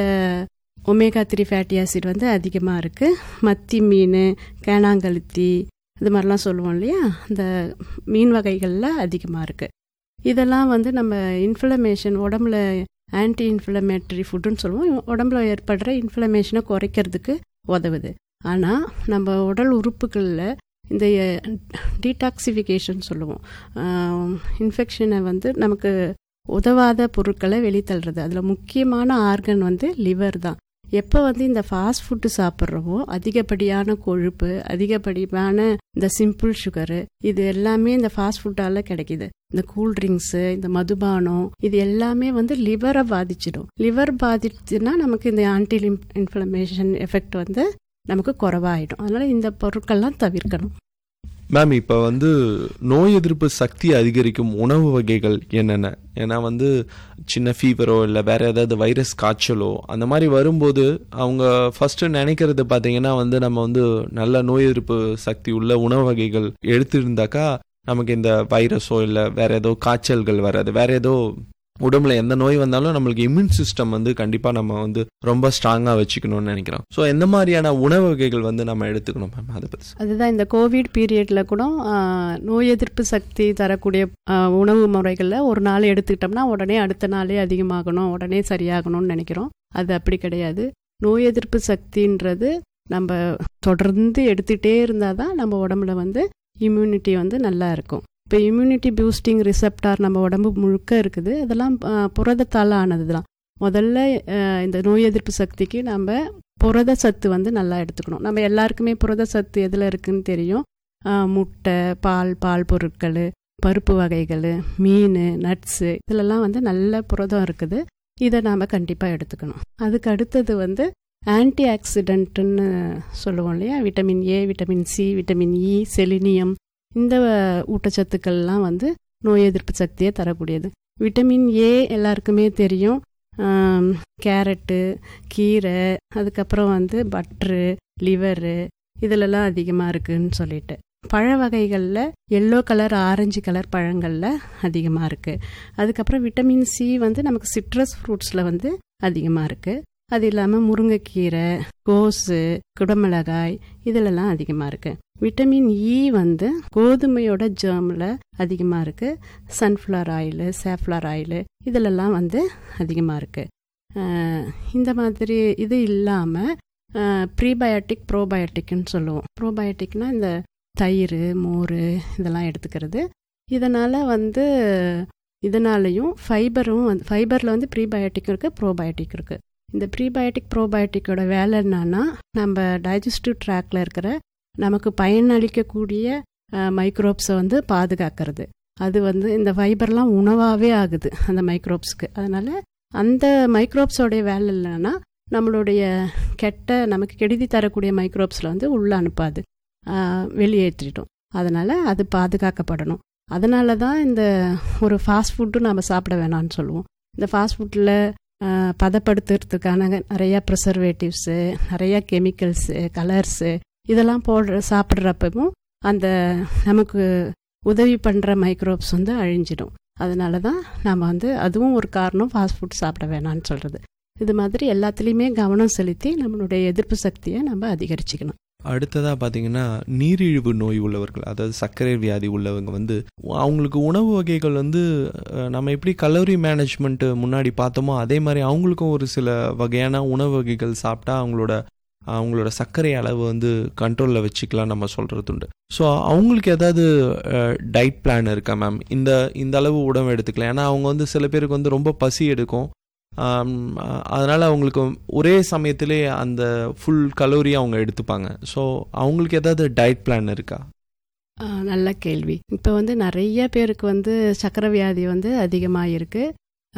ஒமேகா 3 ஃபேட்டி ஆசிட் வந்து அதிகமாக இருக்குது. மத்தி மீன், கேனாங்கழுத்தி, இது மாதிரிலாம் சொல்லுவோம் இல்லையா, இந்த மீன் வகைகளில் அதிகமாக இருக்குது. இதெல்லாம் வந்து நம்ம இன்ஃப்ளமேஷன், உடம்புல ஆன்டி இன்ஃப்ளமேட்டரி ஃபுட்டுன்னு சொல்லுவோம். உடம்புல ஏற்படுற இன்ஃப்ளமேஷனை குறைக்கிறதுக்கு உதவுது. ஆனால் நம்ம உடல் உறுப்புகளில் இந்த டீடாக்சிஃபிகேஷன் சொல்லுவோம், இன்ஃபெக்ஷனை வந்து நமக்கு உதவாத பொருட்களை வெளித்தள்ளுறது. அதில் முக்கியமான ஆர்கன் வந்து லிவர் தான். எப்போ வந்து இந்த ஃபாஸ்ட் ஃபுட்டு சாப்பிட்றோமோ, அதிகப்படியான கொழுப்பு, அதிகப்படியான இந்த சிம்பிள் சுகரு, இது எல்லாமே இந்த ஃபாஸ்ட் ஃபுட்டால் கிடைக்கிது. இந்த கூல்ட்ரிங்க்ஸு, இந்த மதுபானம், இது எல்லாமே வந்து லிவரை பாதிச்சிடும். லிவர் பாதிச்சுன்னா நமக்கு இந்த ஆன்டி இன்ஃப்ளமேஷன் எஃபெக்ட் வந்து நமக்கு குறைவாயிடும். அதனால இந்த பொருட்கள்லாம் தவிர்க்கணும்.
மேம், இப்போ வந்து நோய் எதிர்ப்பு சக்தி அதிகரிக்கும் உணவு வகைகள் என்னென்ன? ஏன்னா வந்து சின்ன ஃபீவரோ இல்லை வேற ஏதாவது வைரஸ் காய்ச்சலோ அந்த மாதிரி வரும்போது அவங்க ஃபர்ஸ்ட் நினைக்கிறது பார்த்தீங்கன்னா வந்து நம்ம வந்து நல்ல நோய் எதிர்ப்பு சக்தி உள்ள உணவு வகைகள் எடுத்துருந்தாக்கா நமக்கு இந்த வைரஸோ இல்லை வேற ஏதோ காய்ச்சல்கள் வராது, வேற ஏதோ உடம்புல எந்த நோய் வந்தாலும் நம்மளுக்கு இம்யூன் சிஸ்டம் வந்து கண்டிப்பாக நம்ம வந்து ரொம்ப ஸ்ட்ராங்காக வச்சுக்கணும்னு நினைக்கிறோம். ஸோ எந்த மாதிரியான உணவு வகைகள் வந்து நம்ம எடுத்துக்கணும் மேம், அதை பற்றி?
அதுதான் இந்த கோவிட் பீரியடில் கூட நோய் எதிர்ப்பு சக்தி தரக்கூடிய உணவு முறைகளில் ஒரு நாள் எடுத்துக்கிட்டோம்னா உடனே அடுத்த நாளே அதிகமாகணும், உடனே சரியாகணும்னு நினைக்கிறோம். அது அப்படி கிடையாது. நோய் எதிர்ப்பு சக்தின்றது நம்ம தொடர்ந்து எடுத்துகிட்டே இருந்தால் தான் நம்ம உடம்புல வந்து இம்யூனிட்டி வந்து நல்லா இருக்கும். இப்போ இம்யூனிட்டி பூஸ்டிங் ரிசெப்டார் நம்ம உடம்பு முழுக்க இருக்குது. அதெல்லாம் புரதத்தால் ஆனது தான். முதல்ல இந்த நோய் எதிர்ப்பு சக்திக்கு நம்ம புரத சத்து வந்து நல்லா எடுத்துக்கணும். நம்ம எல்லாருக்குமே புரத சத்து எதில் இருக்குதுன்னு தெரியும். முட்டை, பால் பொருட்கள், பருப்பு வகைகள், மீன், நட்ஸு, இதிலெல்லாம் வந்து நல்ல புரதம் இருக்குது. இதை நாம் கண்டிப்பாக எடுத்துக்கணும். அதுக்கு அடுத்தது வந்து ஆன்டி ஆக்சிடென்ட்டுன்னு சொல்லுவோம் இல்லையா, vitamin A, vitamin C, vitamin E, selenium, இந்த ஊட்டச்சத்துக்கள்லாம் வந்து நோய் எதிர்ப்பு சக்தியை தரக்கூடியது. விட்டமின் ஏ எல்லாருக்குமே தெரியும். கேரட்டு, கீரை, அதுக்கப்புறம் வந்து பட்ரு, லிவரு, இதிலெல்லாம் அதிகமாக இருக்குதுன்னு சொல்லிட்டு. பழ வகைகளில் எல்லோ கலர், ஆரஞ்சு கலர் பழங்களில் அதிகமாக இருக்குது. அதுக்கப்புறம் விட்டமின் சி வந்து நமக்கு சிட்ரஸ் ஃப்ரூட்ஸில் வந்து அதிகமாக இருக்குது. அது இல்லாமல் முருங்கைக்கீரை, கோஸு, குடமிளகாய், இதிலெல்லாம் அதிகமாக இருக்குது. விட்டமின் இ வந்து கோதுமையோட ஜெர்மில் அதிகமாக இருக்குது. சன்ஃப்ளவர் ஆயிலு, சாஃப்ளவர் ஆயிலு, இதிலெல்லாம் வந்து அதிகமாக இருக்குது. இந்த மாதிரி இது இல்லாமல் ப்ரீபயோட்டிக், ப்ரோபயோட்டிக்னு சொல்லுவோம். ப்ரோபயோட்டிக்னால் இந்த தயிர், மோர், இதெல்லாம் எடுத்துக்கிறது. இதனால் வந்து இதனாலையும் ஃபைபரில் வந்து ப்ரீபயோட்டிக் இருக்குது, ப்ரோபயோட்டிக் இருக்குது. இந்த ப்ரீபயோட்டிக், ப்ரோபயோட்டிக்கோட வேலை என்னன்னா, நம்ம டைஜஸ்டிவ் ட்ராக்ல இருக்கிற நமக்கு பயனளிக்கக்கூடிய மைக்ரோப்ஸை வந்து பாதுகாக்கிறது. அது வந்து இந்த ஃபைபர்லாம் உணவாகவே ஆகுது அந்த மைக்ரோப்ஸ்க்கு. அதனால் அந்த மைக்ரோப்ஸோடைய வேலை இல்லைன்னா நம்மளுடைய நமக்கு கெடுதி தரக்கூடிய மைக்ரோப்ஸில் வந்து உள்ளே அனுப்பாது, வெளியேற்றிட்டோம். அதனால் அது பாதுகாக்கப்படணும். அதனால தான் இந்த ஒரு ஃபாஸ்ட் ஃபுட்டும் நம்ம சாப்பிட வேணாம்னு சொல்லுவோம். இந்த ஃபாஸ்ட் ஃபுட்டில் பதப்படுத்துறதுக்கான நிறையா ப்ரிசர்வேட்டிவ்ஸு, நிறையா கெமிக்கல்ஸு, கலர்ஸு, இதெல்லாம் சாப்பிட்றப்பவும் அந்த நமக்கு உதவி பண்ணுற மைக்ரோப்ஸ் வந்து அழிஞ்சிடும். அதனால தான் நம்ம வந்து அதுவும் ஒரு காரணம் ஃபாஸ்ட் ஃபுட் சாப்பிட வேணான்னு சொல்கிறது. இது மாதிரி எல்லாத்துலேயுமே கவனம் செலுத்தி நம்மளுடைய எதிர்ப்பு சக்தியை நம்ம அதிகரிச்சுக்கணும்.
அடுத்ததாக பார்த்தீங்கன்னா நீரிழிவு நோய் உள்ளவர்கள், அதாவது சர்க்கரை வியாதி உள்ளவங்க வந்து அவங்களுக்கு உணவு வகைகள் வந்து நம்ம எப்படி கலோரி மேனேஜ்மெண்ட்டு முன்னாடி பார்த்தோமோ அதே மாதிரி அவங்களுக்கும் ஒரு சில வகையான உணவு வகைகள் சாப்பிட்டா அவங்களோட சர்க்கரை அளவு வந்து கண்ட்ரோலில் வச்சுக்கலாம் நம்ம சொல்கிறது உண்டு. ஸோ அவங்களுக்கு ஏதாவது டயட் பிளான் இருக்கா மேம்? இந்த அளவு உணவு எடுத்துக்கலாம். ஏன்னா அவங்க வந்து சில பேருக்கு வந்து ரொம்ப பசி எடுக்கும், அதனால் அவங்களுக்கு ஒரே சமயத்திலே அந்த ஃபுல் கலோரியை அவங்க எடுத்துப்பாங்க. ஸோ அவங்களுக்கு ஏதாவது டயட் பிளான் இருக்கா?
நல்ல கேள்வி. இப்போ வந்து நிறைய பேருக்கு வந்து சர்க்கரை வியாதி வந்து அதிகமாக இருக்குது.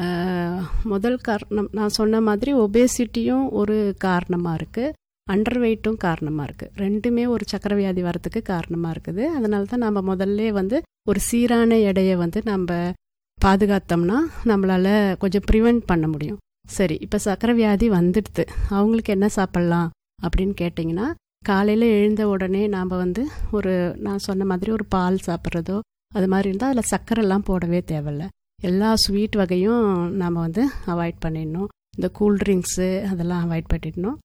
முதல் காரணம் நான் சொன்ன மாதிரி ஒபேசிட்டியும் ஒரு காரணமாக இருக்குது, அண்டர் வெயிட்டும் காரணமாக இருக்குது. ரெண்டுமே ஒரு சர்க்கரை வியாதி வரத்துக்கு காரணமாக இருக்குது. அதனால தான் நம்ம முதல்ல வந்து ஒரு சீரான எடையை வந்து நம்ம பாதுகாத்தோம்னா நம்மளால் கொஞ்சம் ப்ரிவெண்ட் பண்ண முடியும். சரி, இப்போ சர்க்கரை வியாதி வந்துடுது, அவங்களுக்கு என்ன சாப்பிட்லாம் அப்படின்னு கேட்டிங்கன்னா, காலையில் எழுந்த உடனே நாம் வந்து நான் சொன்ன மாதிரி ஒரு பால் சாப்பிட்றதோ அது மாதிரி இருந்தால் அதில் சர்க்கரைலாம் போடவே தேவையில்லை. எல்லா ஸ்வீட் வகையும் நாம் வந்து அவாய்ட் பண்ணிடணும். இந்த கூல்ட்ரிங்க்ஸு அதெல்லாம் அவாய்ட் பண்ணிடணும்.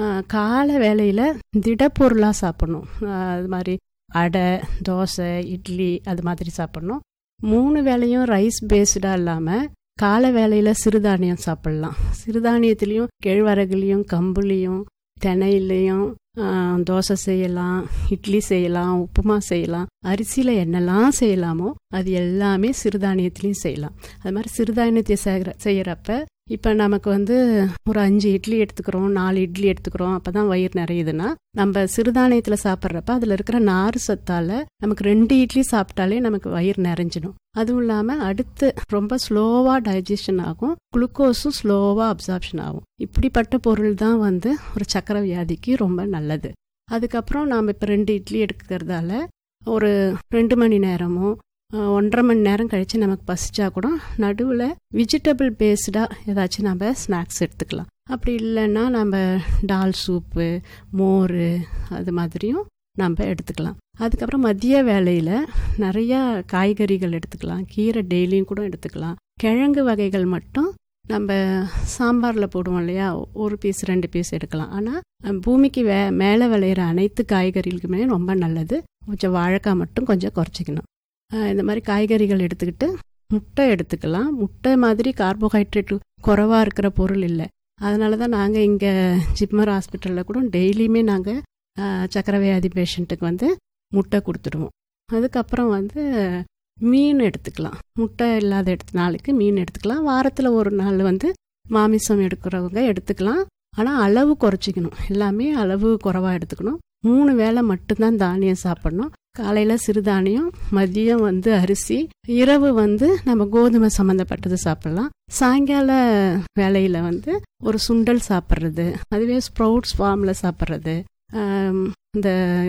காலை வேளையில் திடப்பொருளாக சாப்பிட்ணும். அது மாதிரி அடை, தோசை, இட்லி அது மாதிரி சாப்பிட்ணும். 3 வேளையும் ரைஸ் பேஸ்டாக இல்லாமல் காலை வேளையில் சிறுதானியம் சாப்பிட்லாம். சிறுதானியத்துலேயும் கேழ்வரகுலேயும் கம்புலேயும் தினையிலையும் தோசை செய்யலாம், இட்லி செய்யலாம், உப்புமா செய்யலாம். அரிசியில் என்னெல்லாம் செய்யலாமோ அது எல்லாமே சிறுதானியத்துலேயும் செய்யலாம். அது மாதிரி சிறுதானியத்தை செய்கிறப்ப இப்போ நமக்கு வந்து ஒரு 5 இட்லி எடுத்துக்கிறோம், 4 இட்லி எடுத்துக்கிறோம், அப்போ தான் வயிறு நிறையுதுன்னா நம்ம சிறுதானியத்தில் சாப்பிட்றப்ப அதில் இருக்கிற நார் சத்தால் நமக்கு 2 இட்லி சாப்பிட்டாலே நமக்கு வயிறு நிறைஞ்சிடும். அதுவும் இல்லாமல் அடுத்து ரொம்ப ஸ்லோவாக டைஜஷன் ஆகும், குளுக்கோஸும் ஸ்லோவாக அப்சார்ப்ஷன் ஆகும். இப்படிப்பட்ட பொருள் தான் வந்து ஒரு சர்க்கரை வியாதிக்கு ரொம்ப நல்லது. அதுக்கப்புறம் நாம் இப்போ 2 இட்லி எடுக்கிறதால ஒரு 2 மணி நேரமோ 1.5 மணி நேரம் கழித்து நமக்கு பசிச்சா கூட நடுவில் வெஜிடபிள் பேஸ்டாக ஏதாச்சும் நம்ம ஸ்நாக்ஸ் எடுத்துக்கலாம். அப்படி இல்லைன்னா நம்ம டால் சூப்பு, மோர் அது மாதிரியும் நம்ம எடுத்துக்கலாம். அதுக்கப்புறம் மதிய வேளையில் நிறையா காய்கறிகள் எடுத்துக்கலாம், கீரை டெய்லியும் கூட எடுத்துக்கலாம். கிழங்கு வகைகள் மட்டும் நம்ம சாம்பாரில் போடுவோம் இல்லையா, 1 பீஸ் 2 பீஸ் எடுக்கலாம். ஆனால் பூமிக்கு மேலே விளையிற அனைத்து காய்கறிகளுக்குமே ரொம்ப நல்லது. கொஞ்சம் வாழைக்காய் மட்டும் கொஞ்சம் குறைச்சிக்கணும். இந்த மாதிரி காய்கறிகள் எடுத்துக்கிட்டு முட்டை எடுத்துக்கலாம். முட்டை மாதிரி கார்போஹைட்ரேட் குறைவாக இருக்கிற பொருள் இல்லை. அதனால தான் நாங்கள் இங்கே ஜிப்மர் ஹாஸ்பிட்டலில் கூட டெய்லியுமே நாங்கள் சர்க்கரை வியாதி பேஷண்ட்டுக்கு வந்து முட்டை கொடுத்துடுவோம். அதுக்கப்புறம் வந்து மீன் எடுத்துக்கலாம். முட்டை இல்லாத நாளுக்கு மீன் எடுத்துக்கலாம். வாரத்தில் ஒரு நாள் வந்து மாமிசம் எடுக்கிறவங்க எடுத்துக்கலாம். ஆனால் அளவு குறைச்சிக்கணும், எல்லாமே அளவு குறைவாக எடுத்துக்கணும். 3 வேளை மட்டும்தான் தானியம் சாப்பிடணும். காலையில் சிறுதானியம், மதியம் வந்து அரிசி, இரவு வந்து நம்ம கோதுமை சம்மந்தப்பட்டது சாப்பிடலாம். சாயங்கால வேளையில் வந்து ஒரு சுண்டல் சாப்பிட்றது, அதுவே ஸ்ப்ரவுட்ஸ் ஃபார்மில் சாப்பிட்றது, இந்த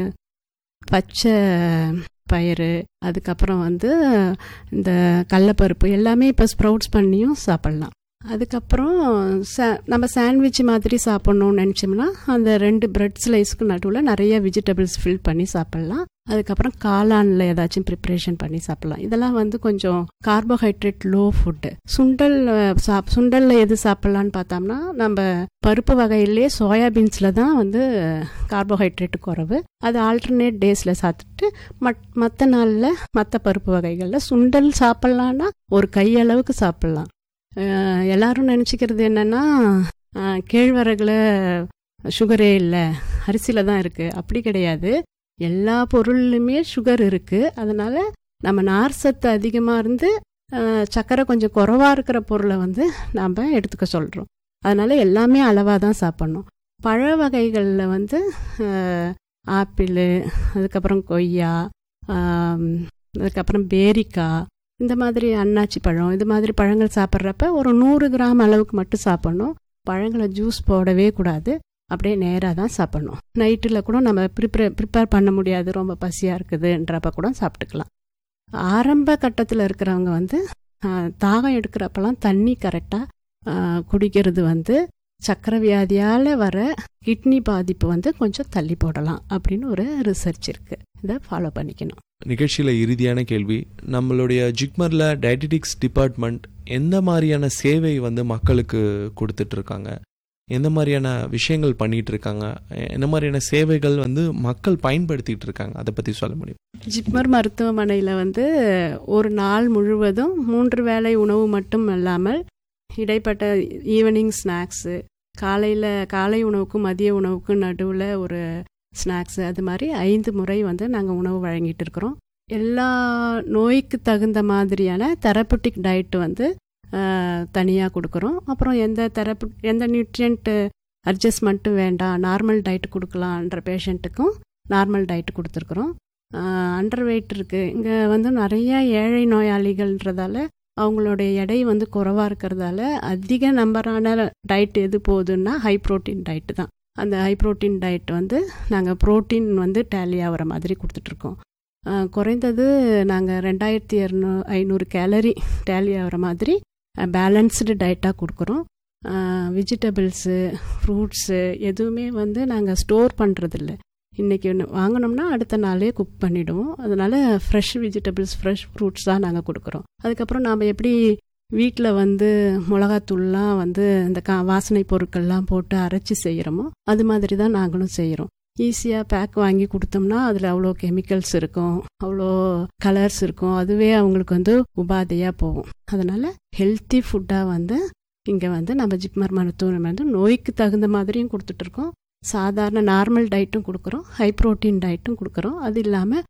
பச்சை பயிறு, அதுக்கப்புறம் வந்து இந்த கடலைப்பருப்பு எல்லாமே இப்போ ஸ்ப்ரவுட்ஸ் பண்ணியும் சாப்பிட்லாம். அதுக்கப்புறம் நம்ம சாண்ட்விச் மாதிரி சாப்பிட்ணுன்னு நினச்சோம்னா அந்த 2 பிரெட் ஸ்லைஸ்க்கு நடுவில் நிறைய வெஜிடபிள்ஸ் ஃபில் பண்ணி சாப்பிட்லாம். அதுக்கப்புறம் காளானில் ஏதாச்சும் ப்ரிப்ரேஷன் பண்ணி சாப்பிட்லாம். இதெல்லாம் வந்து கொஞ்சம் கார்போஹைட்ரேட் லோ ஃபுட்டு. சுண்டலில் எது சாப்பிட்லான்னு பார்த்தோம்னா நம்ம பருப்பு வகையிலே சோயாபீன்ஸில் தான் வந்து கார்போஹைட்ரேட்டு குறைவு. அது ஆல்டர்னேட் டேஸில் சாப்பிட்டுட்டு மற்ற நாளில் மற்ற பருப்பு வகைகளில் சுண்டல் சாப்பிட்லான்னா ஒரு கையளவுக்கு சாப்பிட்லாம். எல்லாரும் நினச்சிக்கிறது என்னென்னா கேழ்வரகுல சுகரே இல்லை, அரிசியில் தான் இருக்குது. அப்படி கிடையாது, எல்லா பொருள்லையுமே சுகர் இருக்குது. அதனால் நம்ம நார் சத்து அதிகமாக இருந்து சர்க்கரை கொஞ்சம் குறைவாக இருக்கிற பொருளை வந்து நாம் எடுத்துக்க சொல்கிறோம். அதனால் எல்லாமே அளவாக தான் சாப்பிட்ணும். பழ வகைகளில் வந்து ஆப்பிள், அதுக்கப்புறம் கொய்யா, அதுக்கப்புறம் பேரிக்காய், இந்த மாதிரி அன்னாச்சி பழம், இது மாதிரி பழங்கள் சாப்பிட்றப்ப ஒரு 100 கிராம் அளவுக்கு மட்டும் சாப்பிட்ணும். பழங்களை ஜூஸ் போடவே கூடாது, அப்படியே நேராக தான் சாப்பிட்ணும். நைட்டில் கூட நம்ம ப்ரிப்பேர் பண்ண முடியாது, ரொம்ப பசியாக இருக்குதுன்றப்ப கூட சாப்பிட்டுக்கலாம். ஆரம்ப கட்டத்தில் இருக்கிறவங்க வந்து தாகம் எடுக்கிறப்பெல்லாம் தண்ணி கரெக்டாக குடிக்கிறது வந்து சர்க்கரை வியாதியால் வர கிட்னி பாதிப்பு வந்து கொஞ்சம் தள்ளி போடலாம் அப்படின்னு ஒரு ரிசர்ச் இருக்குது. இதை ஃபாலோ பண்ணிக்கணும்.
நிகழ்ச்சியில் இறுதியான கேள்வி, நம்மளுடைய ஜிப்மரில் டயட்டெட்டிக்ஸ் டிபார்ட்மெண்ட் எந்த மாதிரியான சேவை வந்து மக்களுக்கு கொடுத்துட்ருக்காங்க, எந்த மாதிரியான விஷயங்கள் பண்ணிகிட்டு இருக்காங்க, என்ன மாதிரியான சேவைகள் வந்து மக்கள் பயன்படுத்திகிட்டு இருக்காங்க, அதை பற்றி சொல்ல முடியும்?
ஜிப்மர் மருத்துவமனையில் வந்து ஒரு நாள் முழுவதும் 3 வேளை உணவு மட்டும் இல்லாமல் இடைப்பட்ட ஈவினிங் ஸ்நாக்ஸு, காலை உணவுக்கும் மதிய உணவுக்கும் நடுவில் ஒரு ஸ்நாக்ஸு, அது மாதிரி 5 முறை வந்து நாங்கள் உணவு வழங்கிட்டு இருக்கிறோம். எல்லா நோய்க்கு தகுந்த மாதிரியான தெரப்பட்டிக் டயட்டு வந்து தனியாக கொடுக்குறோம். அப்புறம் எந்த நியூட்ரியன்ட்டு அட்ஜஸ்ட்மெண்ட்டும் வேண்டாம், நார்மல் டயட் கொடுக்கலான்ற பேஷண்ட்டுக்கும் நார்மல் டயட் கொடுத்துருக்குறோம். அண்டர் வெயிட் இருக்குது, இங்கே வந்து நிறைய ஏழை நோயாளிகள்ன்றதால அவங்களுடைய எடை வந்து குறைவாக இருக்கிறதால அதிக நம்பரான டயட் எது போகுதுன்னா ஹை ப்ரோட்டீன் டயட்டு தான். அந்த ஹை ப்ரோட்டீன் டயட் வந்து நாங்கள் ப்ரோட்டீன் வந்து டேலி ஆகிற மாதிரி கொடுத்துட்ருக்கோம். குறைந்தது நாங்கள் 2500 கேலரி டேலி ஆகிற மாதிரி பேலன்ஸ்டு டயட்டாக கொடுக்குறோம். வெஜிடபிள்ஸு, ஃப்ரூட்ஸு எதுவுமே வந்து நாங்கள் ஸ்டோர் பண்ணுறதில்ல. இன்றைக்கி வாங்கினோம்னா அடுத்த நாளே குக் பண்ணிவிடுவோம். அதனால் ஃப்ரெஷ் வெஜிடபிள்ஸ், ஃப்ரெஷ் ஃப்ரூட்ஸ் தான் நாங்கள் கொடுக்குறோம். அதுக்கப்புறம் நாம் எப்படி வீட்டில் வந்து மிளகாத்தூள்லாம் வந்து இந்த வாசனை பொருட்கள்லாம் போட்டு அரைச்சி செய்கிறோமோ அது மாதிரி தான் நாங்களும் செய்கிறோம். ஈஸியாக பேக் வாங்கி கொடுத்தோம்னா அதில் அவ்வளோ கெமிக்கல்ஸ் இருக்கும், அவ்வளோ கலர்ஸ் இருக்கும், அதுவே அவங்களுக்கு வந்து உபாதையாக போகும். அதனால் ஹெல்த்தி ஃபுட்டாக வந்து இங்கே வந்து நம்ம ஜிப்மர் மருத்துவமனை வந்து நோய்க்கு தகுந்த மாதிரியும் கொடுத்துட்ருக்கோம். சாதாரண நார்மல் டயட்டும் கொடுக்குறோம், ஹை ப்ரோட்டீன் டயட்டும் கொடுக்குறோம். அது இல்லாமல்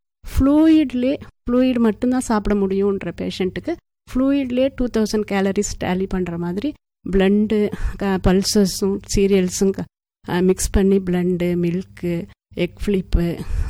ஃப்ளூயிட் மட்டும்தான் சாப்பிட முடியுன்ற பேஷண்ட்டுக்கு ஃப்ளூயிட்லேயே 2000 கேலரிஸ் டேலி பண்ணுற மாதிரி பிளண்டு, பல்சஸும் சீரியல்ஸும் மிக்ஸ் பண்ணி blend, milk, egg flip,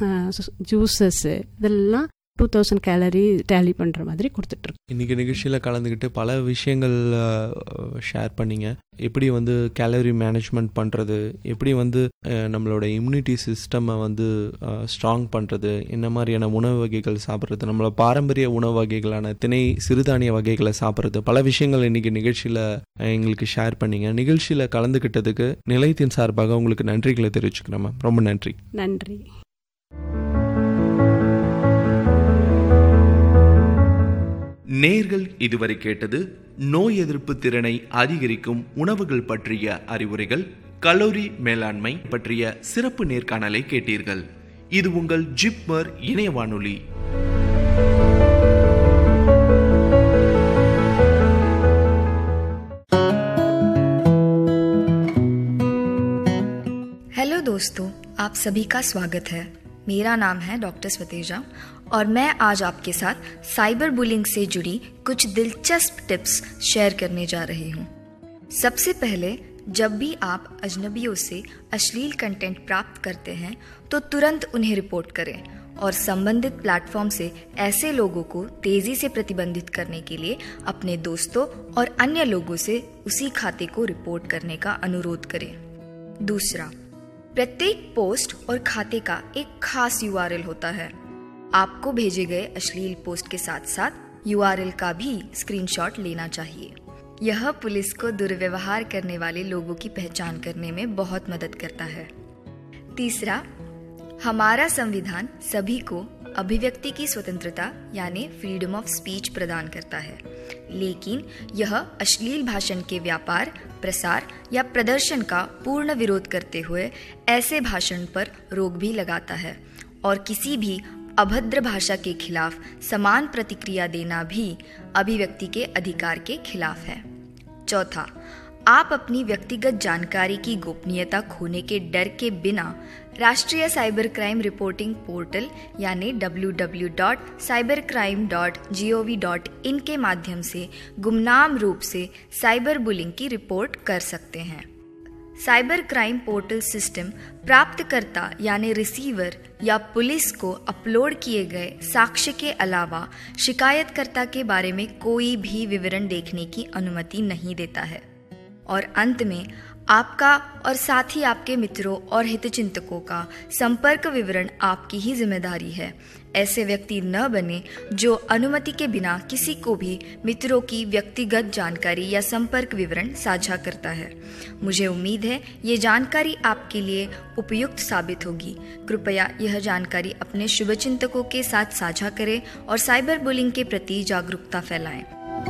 juices இதெல்லாம் 2000 கேலரி டேலி பண்ணுற மாதிரி கொடுத்துட்ருக்கோம்.
இன்றைக்கி நிகழ்ச்சியில் கலந்துக்கிட்டு பல விஷயங்கள் ஷேர் பண்ணிங்க. எப்படி வந்து கேலரி மேனேஜ்மெண்ட் பண்ணுறது, எப்படி வந்து நம்மளோட இம்யூனிட்டி சிஸ்டமை வந்து ஸ்ட்ராங் பண்ணுறது, என்ன மாதிரியான உணவு வகைகள் சாப்பிட்றது, நம்மளோட பாரம்பரிய உணவு வகைகளான திணை சிறுதானிய வகைகளை சாப்பிட்றது, பல விஷயங்கள் இன்றைக்கி நிகழ்ச்சியில் எங்களுக்கு ஷேர் பண்ணிங்க. நிகழ்ச்சியில் கலந்துக்கிட்டதுக்கு நிலையத்தின் சார்பாக உங்களுக்கு நன்றிகளை தெரிவிச்சுக்கிறேன் மேம். ரொம்ப நன்றி.
நன்றி.
நேர்கள் இதுவரை கேட்டது நோய் எதிர்ப்பு திறனை அதிகரிக்கும் உணவுகள் பற்றிய அறிவுரைகள், கலோரி மேலாண்மை பற்றிய சிறப்பு நேர்காணலை கேட்டீர்கள். இது உங்கள் ஜிப்மர் இணைய வானொலி.
हेलो दोस्तों, आप सभी का स्वागत है। मेरा नाम है डॉक्टर स्वतेजा और मैं आज आपके साथ साइबर बुलिंग से जुड़ी कुछ दिलचस्प टिप्स शेयर करने जा रही हूँ। सबसे पहले, जब भी आप अजनबियों से अश्लील कंटेंट प्राप्त करते हैं तो तुरंत उन्हें रिपोर्ट करें और संबंधित प्लेटफॉर्म से ऐसे लोगों को तेजी से प्रतिबंधित करने के लिए अपने दोस्तों और अन्य लोगों से उसी खाते को रिपोर्ट करने का अनुरोध करें। दूसरा, प्रत्येक पोस्ट और खाते का एक खास URL होता है। आपको भेजे गए अश्लील पोस्ट के साथ साथ URL का भी स्क्रीनशॉट लेना चाहिए। यह पुलिस को दुर्व्यवहार करने वाले लोगों की पहचान करने में बहुत मदद करता है। तीसरा, हमारा संविधान सभी को अभिव्यक्ति की स्वतंत्रता यानी फ्रीडम ऑफ स्पीच प्रदान करता है, लेकिन यह अश्लील भाषण के व्यापार, प्रसार या प्रदर्शन का पूर्ण विरोध करते हुए ऐसे भाषण पर रोक भी लगाता है और किसी भी अभद्र भाषा के खिलाफ समान प्रतिक्रिया देना भी अभिव्यक्ति के अधिकार के खिलाफ है। चौथा, आप अपनी व्यक्तिगत जानकारी की गोपनीयता खोने के डर के बिना राष्ट्रीय साइबर क्राइम रिपोर्टिंग पोर्टल यानी www.cybercrime.gov.in के माध्यम से गुमनाम रूप से साइबर बुलिंग की रिपोर्ट कर सकते हैं। साइबर क्राइम पोर्टल सिस्टम प्राप्तकर्ता यानी रिसीवर या पुलिस को अपलोड किए गए साक्ष्य के अलावा शिकायतकर्ता के बारे में कोई भी विवरण देखने की अनुमति नहीं देता है। और अंत में, आपका और साथ ही आपके मित्रों और हितचिंतकों का संपर्क विवरण आपकी ही जिम्मेदारी है। ऐसे व्यक्ति न बने जो अनुमति के बिना किसी को भी मित्रों की व्यक्तिगत जानकारी या संपर्क विवरण साझा करता है। मुझे उम्मीद है ये जानकारी आपके लिए उपयुक्त साबित होगी। कृपया यह जानकारी अपने शुभचिंतकों के साथ साझा करें और साइबर बुलिंग के प्रति जागरूकता फैलाएं।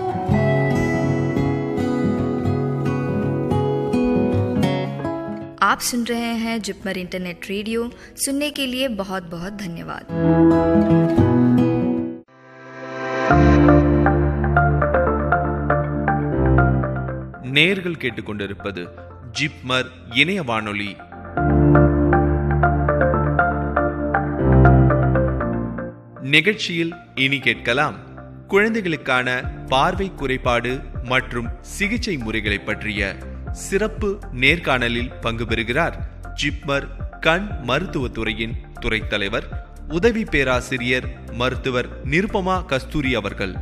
आप सुन रहे हैं जिपमर इंटरनेट रेडियो। सुनने के लिए बहुत बहुत धन्यवाद।
நேயர்கள் கேட்டுக்கொண்டிருப்பது ஜிப்மர் இணைய வானொலி. நிகழ்ச்சியில் இனி கேட்கலாம், குழந்தைகளுக்கான பார்வை குறைபாடு மற்றும் சிகிச்சை முறைகளை பற்றிய சிறப்பு நேர்காணலில் பங்கு பெறுகிறார் ஜிப்மர் கண் மருத்துவத்துறையின் துறை தலைவர், உதவி பேராசிரியர் மருத்துவர் நிருபமா கஸ்தூரி அவர்கள்.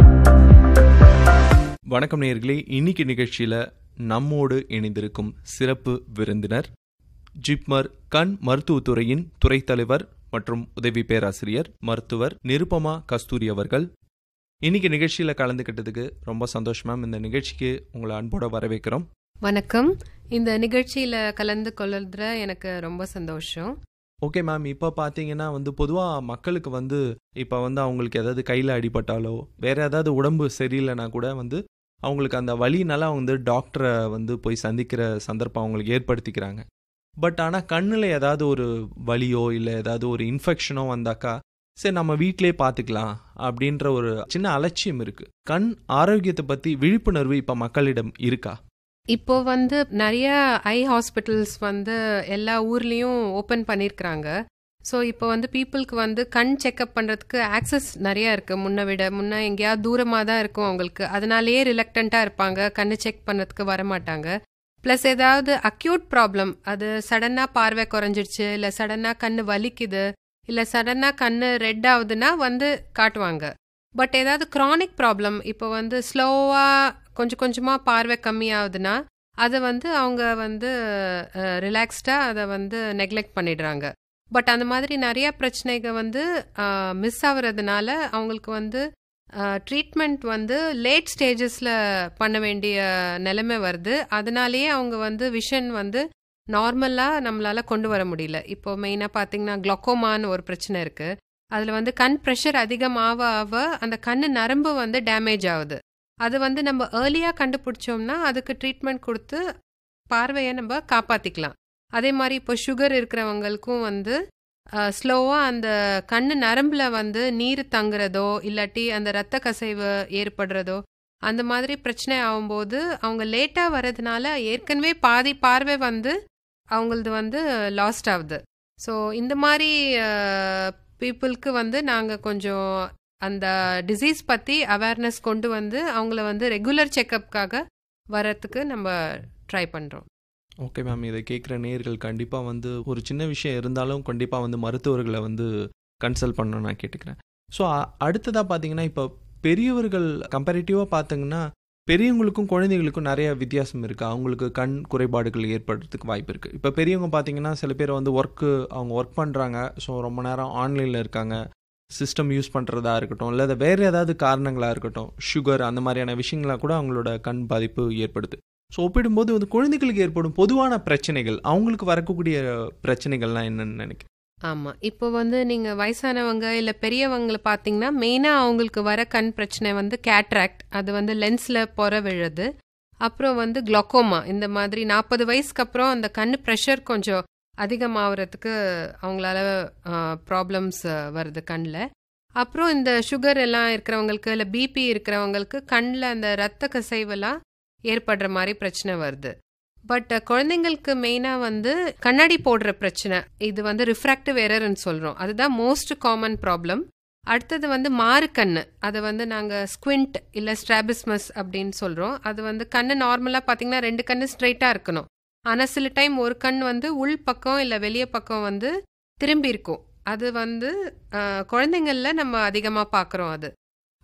வணக்கம் நேயர்களே, இன்னைக்கு நிகழ்ச்சியில நம்மோடு இணைந்திருக்கும் சிறப்பு விருந்தினர் ஜிப்மர் கண் மருத்துவத்துறையின் துறை தலைவர் மற்றும் உதவி பேராசிரியர் மருத்துவர் நிருபமா கஸ்தூரி அவர்கள். இன்னைக்கு நிகழ்ச்சியில கலந்துக்கிட்டதுக்கு ரொம்ப சந்தோஷம் மேம். இந்த நிகழ்ச்சிக்கு உங்களை அன்போட வரவேற்கிறோம்.
வணக்கம். இந்த நிகழ்ச்சியில் கலந்து கொள்ளுற எனக்கு ரொம்ப சந்தோஷம்.
ஓகே மேம், இப்போ பார்த்தீங்கன்னா பொதுவாக மக்களுக்கு இப்போ அவங்களுக்கு ஏதாவது கையில் அடிபட்டாலோ வேறு ஏதாவது உடம்பு சரியில்லைனா கூட அவங்களுக்கு அந்த வலினால டாக்டரை போய் சந்திக்கிற சந்தர்ப்பம் அவங்களுக்கு ஏற்படுத்திக்கிறாங்க. பட் ஆனால் கண்ணில் ஏதாவது ஒரு வலியோ இல்லை ஏதாவது ஒரு இன்ஃபெக்ஷனோ வந்தாக்கா சரி நம்ம வீட்டிலே பார்த்துக்கலாம் அப்படின்ற ஒரு சின்ன அலட்சியம் இருக்குது. கண் ஆரோக்கியத்தை பற்றி விழிப்புணர்வு இப்போ மக்களிடம் இருக்கா?
இப்போ நிறைய ஐ ஹாஸ்பிட்டல்ஸ் எல்லா ஊர்லேயும் ஓப்பன் பண்ணியிருக்கிறாங்க. ஸோ இப்போ பீப்புளுக்கு கண் செக்அப் பண்ணுறதுக்கு ஆக்சஸ் நிறையா இருக்குது. முன்ன எங்கேயாவது தூரமாக தான் இருக்கும் அவங்களுக்கு. அதனாலேயே ரிலக்டண்ட்டாக இருப்பாங்க, கண்ணு செக் பண்ணுறதுக்கு வரமாட்டாங்க. ப்ளஸ் ஏதாவது அக்யூட் ப்ராப்ளம், அது சடனாக பார்வை குறைஞ்சிடுச்சு, இல்லை சடனாக கண்ணு வலிக்குது, இல்லை சடனாக கண்ணு ரெட் ஆகுதுன்னா காட்டுவாங்க. பட் ஏதாவது க்ரானிக் ப்ராப்ளம், இப்போ ஸ்லோவாக கொஞ்சம் கொஞ்சமாக பார்வை கம்மியாகுதுன்னா அதை அவங்க ரிலாக்ஸ்டாக அதை நெக்லெக்ட் பண்ணிடுறாங்க. பட் அந்த மாதிரி நிறைய பிரச்சனைகள் மிஸ் ஆகுறதுனால அவங்களுக்கு ட்ரீட்மெண்ட் லேட் ஸ்டேஜஸில் பண்ண வேண்டிய நிலைமை வருது. அதனாலேயே அவங்க விஷன் நார்மலாக நம்மளால் கொண்டு வர முடியல. இப்போ மெயினாக பார்த்தீங்கன்னா க்ளோக்கோமான்னு ஒரு பிரச்சனை இருக்குது. அதில் கண் ப்ரெஷர் அதிகமாக ஆக அந்த கண் நரம்பு டேமேஜ் ஆகுது. அது நம்ம ஏர்லியாக கண்டுபிடிச்சோம்னா அதுக்கு ட்ரீட்மெண்ட் கொடுத்து பார்வையை நம்ம காப்பாற்றிக்கலாம். அதே மாதிரி இப்போ சுகர் இருக்கிறவங்களுக்கும் ஸ்லோவாக அந்த கண் நரம்பில் நீர் தங்குறதோ இல்லாட்டி அந்த இரத்த கசைவு ஏற்படுறதோ அந்த மாதிரி பிரச்சனை ஆகும்போது அவங்க லேட்டாக வர்றதுனால ஏற்கனவே பாதி பார்வை அவங்களது லாஸ்ட் ஆகுது. ஸோ இந்த மாதிரி பீப்புளுக்கு நாங்கள் கொஞ்சம் அந்த டிசீஸ் பற்றி அவேர்னஸ் கொண்டு அவங்கள ரெகுலர் செக்கப்புக்காக வரத்துக்கு நம்ம ட்ரை பண்ணுறோம்.
ஓகே மேம், இதை கேட்குற நேயர்கள் கண்டிப்பாக ஒரு சின்ன விஷயம் இருந்தாலும் கண்டிப்பாக மருத்துவர்களை கன்சல்ட் பண்ணணும் நான் கேட்டுக்கிறேன். ஸோ அடுத்ததாக பார்த்தீங்கன்னா இப்போ பெரியவர்கள் கம்பேரிட்டிவாக பார்த்தீங்கன்னா பெரியவங்களுக்கும் குழந்தைகளுக்கும் நிறைய வித்தியாசம் இருக்குது. அவங்களுக்கு கண் குறைபாடுகள் ஏற்படுறதுக்கு வாய்ப்பு இருக்குது. இப்போ பெரியவங்க பார்த்தீங்கன்னா சில பேர் அவங்க ஒர்க் பண்ணுறாங்க, ஸோ ரொம்ப நேரம் ஆன்லைனில் இருக்காங்க, சிஸ்டம் யூஸ் பண்ணுறதா இருக்கட்டும், இல்லை வேறு ஏதாவது காரணங்களாக இருக்கட்டும், சுகர் அந்த மாதிரியான விஷயங்களாக கூட அவங்களோட கண் பாதிப்பு ஏற்படுது. ஸோ ஒப்பிடும்போது குழந்தைகளுக்கு ஏற்படும் பொதுவான பிரச்சனைகள், அவங்களுக்கு வரக்கூடிய பிரச்சனைகள்லாம் என்னன்னு நினைக்கிறேன்.
ஆமாம், இப்போ நீங்கள் வயசானவங்க இல்லை பெரியவங்களை பார்த்தீங்கன்னா மெயினாக அவங்களுக்கு வர கண் பிரச்சனை கேட்ராக்ட், அது லென்ஸில் பொற விழுது. அப்புறம் க்ளோக்கோமா, இந்த மாதிரி 40 வயசுக்கு அப்புறம் அந்த கண் ப்ரெஷர் கொஞ்சம் அதிகமாகறதுக்கு அவங்களால ப்ராப்ளம்ஸ் வருது கண்ணில். அப்புறம் இந்த சுகர் எல்லாம் இருக்கிறவங்களுக்கு இல்லை பிபி இருக்கிறவங்களுக்கு கண்ணில் அந்த இரத்த கசைவெல்லாம் ஏற்படுற மாதிரி பிரச்சனை வருது. பட் குழந்தைங்களுக்கு மெயினாக கண்ணாடி போடுற பிரச்சனை, இது ரிஃப்ராக்டிவ் எரர்ன்னு சொல்கிறோம், அதுதான் மோஸ்ட் காமன் ப்ராப்ளம். அடுத்தது மாறுக்கண்ணு, அதை நாங்கள் ஸ்குவிண்ட் இல்லை ஸ்ட்ராபிஸ்மஸ் அப்படின்னு சொல்கிறோம். அது கண்ணு நார்மலாக பார்த்தீங்கன்னா 2 கண்ணு ஸ்ட்ரைட்டாக இருக்கணும். ஆனால் சில டைம் ஒரு கண் உள் பக்கம் இல்லை வெளியே பக்கம் திரும்பி இருக்கும். அது குழந்தைங்களில் நம்ம அதிகமாக பார்க்குறோம்.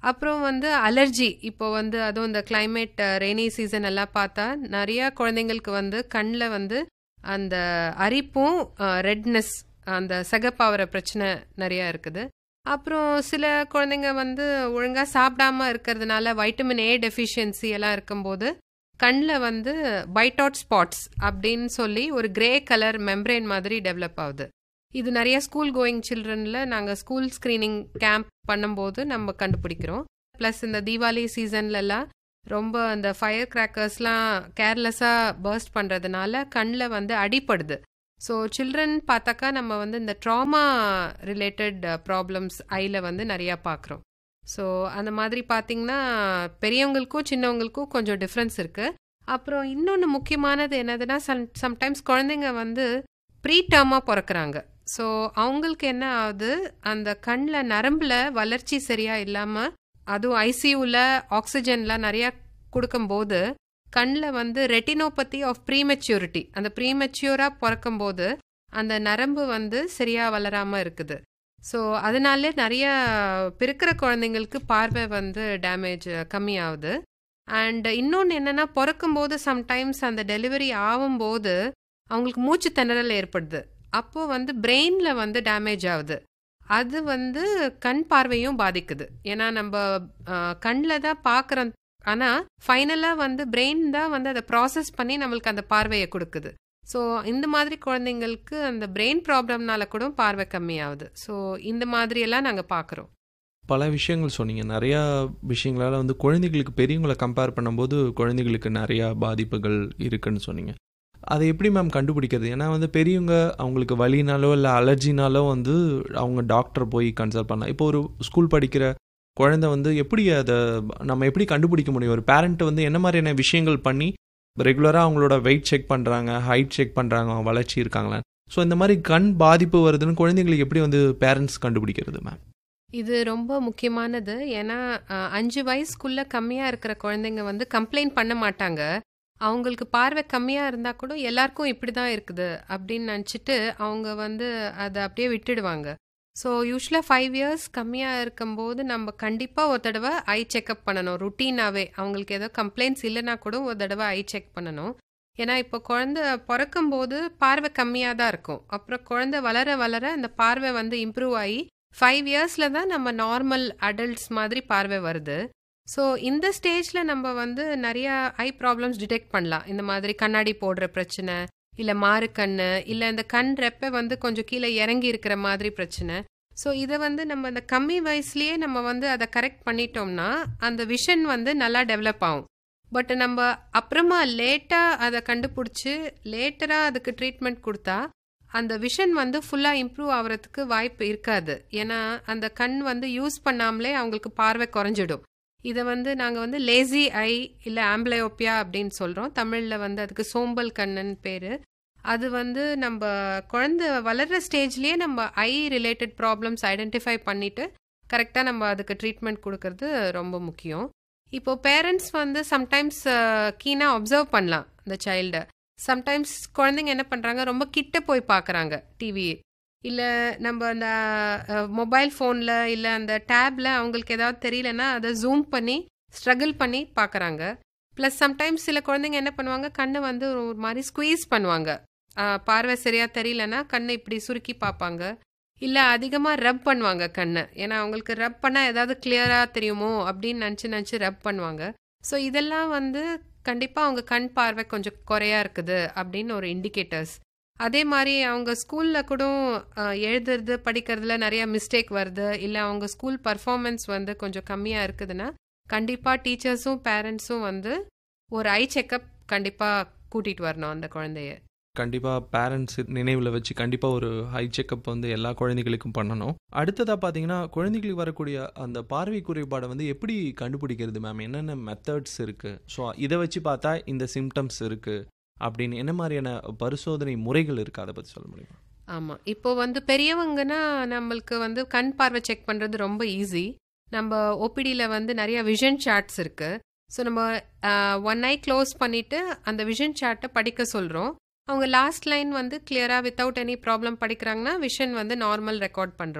அப்புறம் வந்து அலர்ஜி, இப்போ வந்து அதுவும் இந்த கிளைமேட் ரெய்னி சீசன் எல்லாம் பார்த்தா நிறைய குழந்தைங்களுக்கு வந்து கண்ணில் வந்து அந்த அரிப்பும் ரெட்னஸ், அந்த சிகப்பாகிற பிரச்சனை நிறையா இருக்குது. அப்புறம் சில குழந்தைங்க வந்து ஒழுங்காக சாப்பிடாம இருக்கிறதுனால வைட்டமின் ஏ டெஃபிஷியன்சி எல்லாம் இருக்கும்போது கண்ணில் வந்து பைட் அவுட் ஸ்பாட்ஸ் அப்படின்னு சொல்லி ஒரு கிரே கலர் மெம்பரேன் மாதிரி டெவலப் ஆகுது. இது நிறைய ஸ்கூல் கோயிங் சில்ட்ரனில் நாங்கள் ஸ்கூல் ஸ்க்ரீனிங் கேம்ப் பண்ணும்போது நம்ம கண்டுபிடிக்கிறோம். ப்ளஸ் இந்த தீபாவளி சீசன்லலாம் ரொம்ப அந்த ஃபயர் கிராக்கர்ஸ்லாம் கேர்லெஸ்ஸாக பர்ஸ்ட் பண்ணுறதுனால கண்ணில் வந்து அடிப்படுது. ஸோ சில்ட்ரன் பார்த்தாக்கா நம்ம வந்து இந்த ட்ராமா ரிலேட்டட் ப்ராப்ளம்ஸ் ஐயில் வந்து நிறையா பார்க்குறோம். ஸோ அந்த மாதிரி பார்த்திங்கன்னா பெரியவங்களுக்கும் சின்னவங்களுக்கும் கொஞ்சம் டிஃப்ரென்ஸ் இருக்குது. அப்புறம் இன்னொன்று முக்கியமானது என்னதுன்னா, சம்டைம்ஸ் குழந்தைங்க வந்து ப்ரீ டேர்மாக பிறக்கிறாங்க. ஸோ அவங்களுக்கு என்ன ஆகுது, அந்த கண்ணில் நரம்பில் வளர்ச்சி சரியாக இல்லாமல், அதுவும் ஐசியூவில் ஆக்சிஜன்லாம் நிறையா கொடுக்கும்போது கண்ணில் வந்து ரெட்டினோபதி ஆஃப் ப்ரீமெச்சூரிட்டி, அந்த ப்ரீமெச்சூராக பிறக்கும்போது அந்த நரம்பு வந்து சரியாக வளராமல் இருக்குது. ஸோ அதனாலே நிறைய பிறக்கிற குழந்தைங்களுக்கு பார்வை வந்து டேமேஜ் கம்மியாகுது. அண்ட் இன்னொன்று என்னென்னா, பிறக்கும்போது சம்டைம்ஸ் அந்த டெலிவரி ஆகும்போது அவங்களுக்கு மூச்சு திணறல் ஏற்படுது. அப்போது வந்து பிரெயினில் வந்து டேமேஜ் ஆகுது. அது வந்து கண் பார்வையும் பாதிக்குது. ஏன்னா நம்ம கண்ணில் தான் பார்க்குறோம், ஆனால் ஃபைனலாக வந்து பிரெயின் தான் வந்து அதை ப்ராசஸ் பண்ணி நம்மளுக்கு அந்த பார்வையை கொடுக்குது. ஸோ இந்த மாதிரி குழந்தைங்களுக்கு அந்த பிரெயின் ப்ராப்ளம்னால கூட பார்வை கம்மியாகுது. ஸோ இந்த மாதிரியெல்லாம் நாங்கள் பார்க்குறோம்.
பல விஷயங்கள் சொன்னீங்க. நிறையா விஷயங்களால் வந்து குழந்தைகளுக்கு பெரியவங்களை கம்பேர் பண்ணும்போது குழந்தைகளுக்கு நிறையா பாதிப்புகள் இருக்குன்னு சொன்னீங்க. அதை எப்படி மேம் கண்டுபிடிக்கிறது? ஏன்னா வந்து பெரியவங்க அவங்களுக்கு வலினாலோ இல்லை அலர்ஜினாலோ வந்து அவங்க டாக்டர் போய் கன்சல்ட் பண்ணலாம். இப்போ ஒரு ஸ்கூல் படிக்கிற குழந்தை வந்து எப்படி அதை நம்ம எப்படி கண்டுபிடிக்க முடியும்? ஒரு பேரண்ட் வந்து என்ன மாதிரியான விஷயங்கள் பண்ணி ரெகுலராக அவங்களோட வெயிட் செக் பண்ணுறாங்க, ஹைட் செக் பண்ணுறாங்க, அவங்க வளர்ச்சி இருக்காங்களா? ஸோ இந்த மாதிரி கண் பாதிப்பு வருதுன்னு குழந்தைங்களுக்கு எப்படி வந்து பேரண்ட்ஸ் கண்டுபிடிக்கிறது மேம்?
இது ரொம்ப முக்கியமானது. ஏன்னா 5 வயசுக்குள்ளே கம்மியாக இருக்கிற குழந்தைங்க வந்து கம்ப்ளைண்ட் பண்ண மாட்டாங்க. அவங்களுக்கு பார்வை கம்மியாக இருந்தால் கூட எல்லாருக்கும் இப்படி தான் இருக்குது அப்படின்னு நினச்சிட்டு அவங்க வந்து அதை அப்படியே விட்டுடுவாங்க. ஸோ யூஸ்வலாக 5 இயர்ஸ் கம்மியாக இருக்கும்போது நம்ம கண்டிப்பாக ஒரு தடவை ஐ செக்அப் பண்ணணும். ருட்டீனாகவே அவங்களுக்கு ஏதோ கம்ப்ளைண்ட்ஸ் இல்லைனா கூட ஒரு தடவை ஐ செக் பண்ணணும். ஏன்னா இப்போ குழந்தை பிறக்கும்போது பார்வை கம்மியாக தான் இருக்கும். அப்புறம் குழந்தை வளர வளர அந்த பார்வை வந்து இம்ப்ரூவ் ஆகி 5 இயர்ஸில் தான் நம்ம நார்மல் அடல்ட்ஸ் மாதிரி பார்வை வருது. ஸோ இந்த ஸ்டேஜில் நம்ம வந்து நிறையா ஐ ப்ராப்ளம்ஸ் டிடெக்ட் பண்ணலாம். இந்த மாதிரி கண்ணாடி போடுற பிரச்சனை, இல்லை மாறு கண், இல்லை இந்த கண் ரெப்பை வந்து கொஞ்சம் கீழே இறங்கி இருக்கிற மாதிரி பிரச்சனை. ஸோ இதை வந்து நம்ம அந்த கம்மி வயசுலேயே நம்ம வந்து அதை கரெக்ட் பண்ணிட்டோம்னா அந்த விஷன் வந்து நல்லா டெவலப் ஆகும். பட் நம்ம அப்புறமா லேட்டாக அதை கண்டுபிடிச்சி லேட்டராக அதுக்கு ட்ரீட்மெண்ட் கொடுத்தா அந்த விஷன் வந்து ஃபுல்லாக இம்ப்ரூவ் ஆகிறதுக்கு வாய்ப்பு இருக்காது. ஏன்னா அந்த கண் வந்து யூஸ் பண்ணாமலே அவங்களுக்கு பார்வை குறைஞ்சிடும். இதை வந்து நாங்கள் வந்து லேசி ஐ இல்லை ஆம்பிளையோப்பியா அப்படின்னு சொல்கிறோம். தமிழில் வந்து அதுக்கு சோம்பல் கண்ணுன்னு பேர். அது வந்து நம்ம குழந்தை வளர்கிற ஸ்டேஜ்லேயே நம்ம ஐ ரிலேட்டட் ப்ராப்ளம்ஸ் ஐடென்டிஃபை பண்ணிவிட்டு கரெக்டாக நம்ம அதுக்கு ட்ரீட்மெண்ட் கொடுக்கறது ரொம்ப முக்கியம். இப்போது பேரண்ட்ஸ் வந்து சம்டைம்ஸ் கீனாக அப்சர்வ் பண்ணலாம் இந்த சைல்டை. சம்டைம்ஸ் குழந்தைங்க என்ன பண்ணுறாங்க, ரொம்ப கிட்ட போய் பார்க்குறாங்க டிவி, இல்லை நம்ம அந்த மொபைல் ஃபோனில் இல்லை அந்த டேப்பில் அவங்களுக்கு ஏதாவது தெரியலன்னா அதை ஜூம் பண்ணி ஸ்ட்ரகிள் பண்ணி பார்க்குறாங்க. ப்ளஸ் சம்டைம்ஸ் சில குழந்தைங்க என்ன பண்ணுவாங்க, கண்ணை வந்து ஒரு மாதிரி ஸ்குவீஸ் பண்ணுவாங்க. பார்வை சரியாக தெரியலன்னா கண்ணை இப்படி சுருக்கி பார்ப்பாங்க. இல்லை அதிகமாக ரப் பண்ணுவாங்க கண்ணை. ஏன்னா அவங்களுக்கு ரப் பண்ணால் ஏதாவது கிளியராக தெரியுமோ அப்படின்னு நினச்சி ரப் பண்ணுவாங்க. ஸோ இதெல்லாம் வந்து கண்டிப்பாக அவங்க கண் பார்வை கொஞ்சம் குறையா இருக்குது அப்படின்னு ஒரு இண்டிகேட்டர்ஸ். அதே மாதிரி அவங்க ஸ்கூலில் கூட எழுதுறது படிக்கிறதுல நிறைய மிஸ்டேக் வருது, இல்லை அவங்க ஸ்கூல் பர்ஃபார்மன்ஸ் வந்து கொஞ்சம் கம்மியாக இருக்குதுன்னா கண்டிப்பாக டீச்சர்ஸும் பேரண்ட்ஸும் வந்து ஒரு ஐ செக்கப் கண்டிப்பாக கூட்டிகிட்டு வரணும் அந்த குழந்தைய.
கண்டிப்பாக பேரண்ட்ஸ் நினைவில் வச்சு கண்டிப்பாக ஒரு ஹை செக்கப் வந்து எல்லா குழந்தைகளுக்கும் பண்ணணும். அடுத்ததாக பார்த்தீங்கன்னா குழந்தைகளுக்கு வரக்கூடிய அந்த பார்வை குறைபாடை வந்து எப்படி கண்டுபிடிக்கிறது மேம்? என்னென்ன மெத்தட்ஸ் இருக்குது? ஸோ இதை வச்சு பார்த்தா இந்த சிம்டம்ஸ் இருக்குது அப்படின்னு என்ன மாதிரியான பரிசோதனை முறைகள் இருக்குது, அதை பற்றி சொல்ல முடியுமா?
ஆமாம், இப்போ வந்து பெரியவங்கன்னா நம்மளுக்கு வந்து கண் பார்வை செக் பண்ணுறது ரொம்ப ஈஸி. நம்ம ஓபிடியில் வந்து நிறைய விஷன் சார்ட்ஸ் இருக்குது. ஸோ நம்ம ஒன் ஐ க்ளோஸ் பண்ணிவிட்டு அந்த விஷன் சார்ட்டை படிக்க சொல்கிறோம். அவங்க லாஸ்ட் லைன் வந்து கிளியராக வித்தவுட் எனி ப்ராப்ளம் படிக்கிறாங்கன்னா விஷன் வந்து நார்மல் ரெக்கார்ட் பண்ணுறோம்.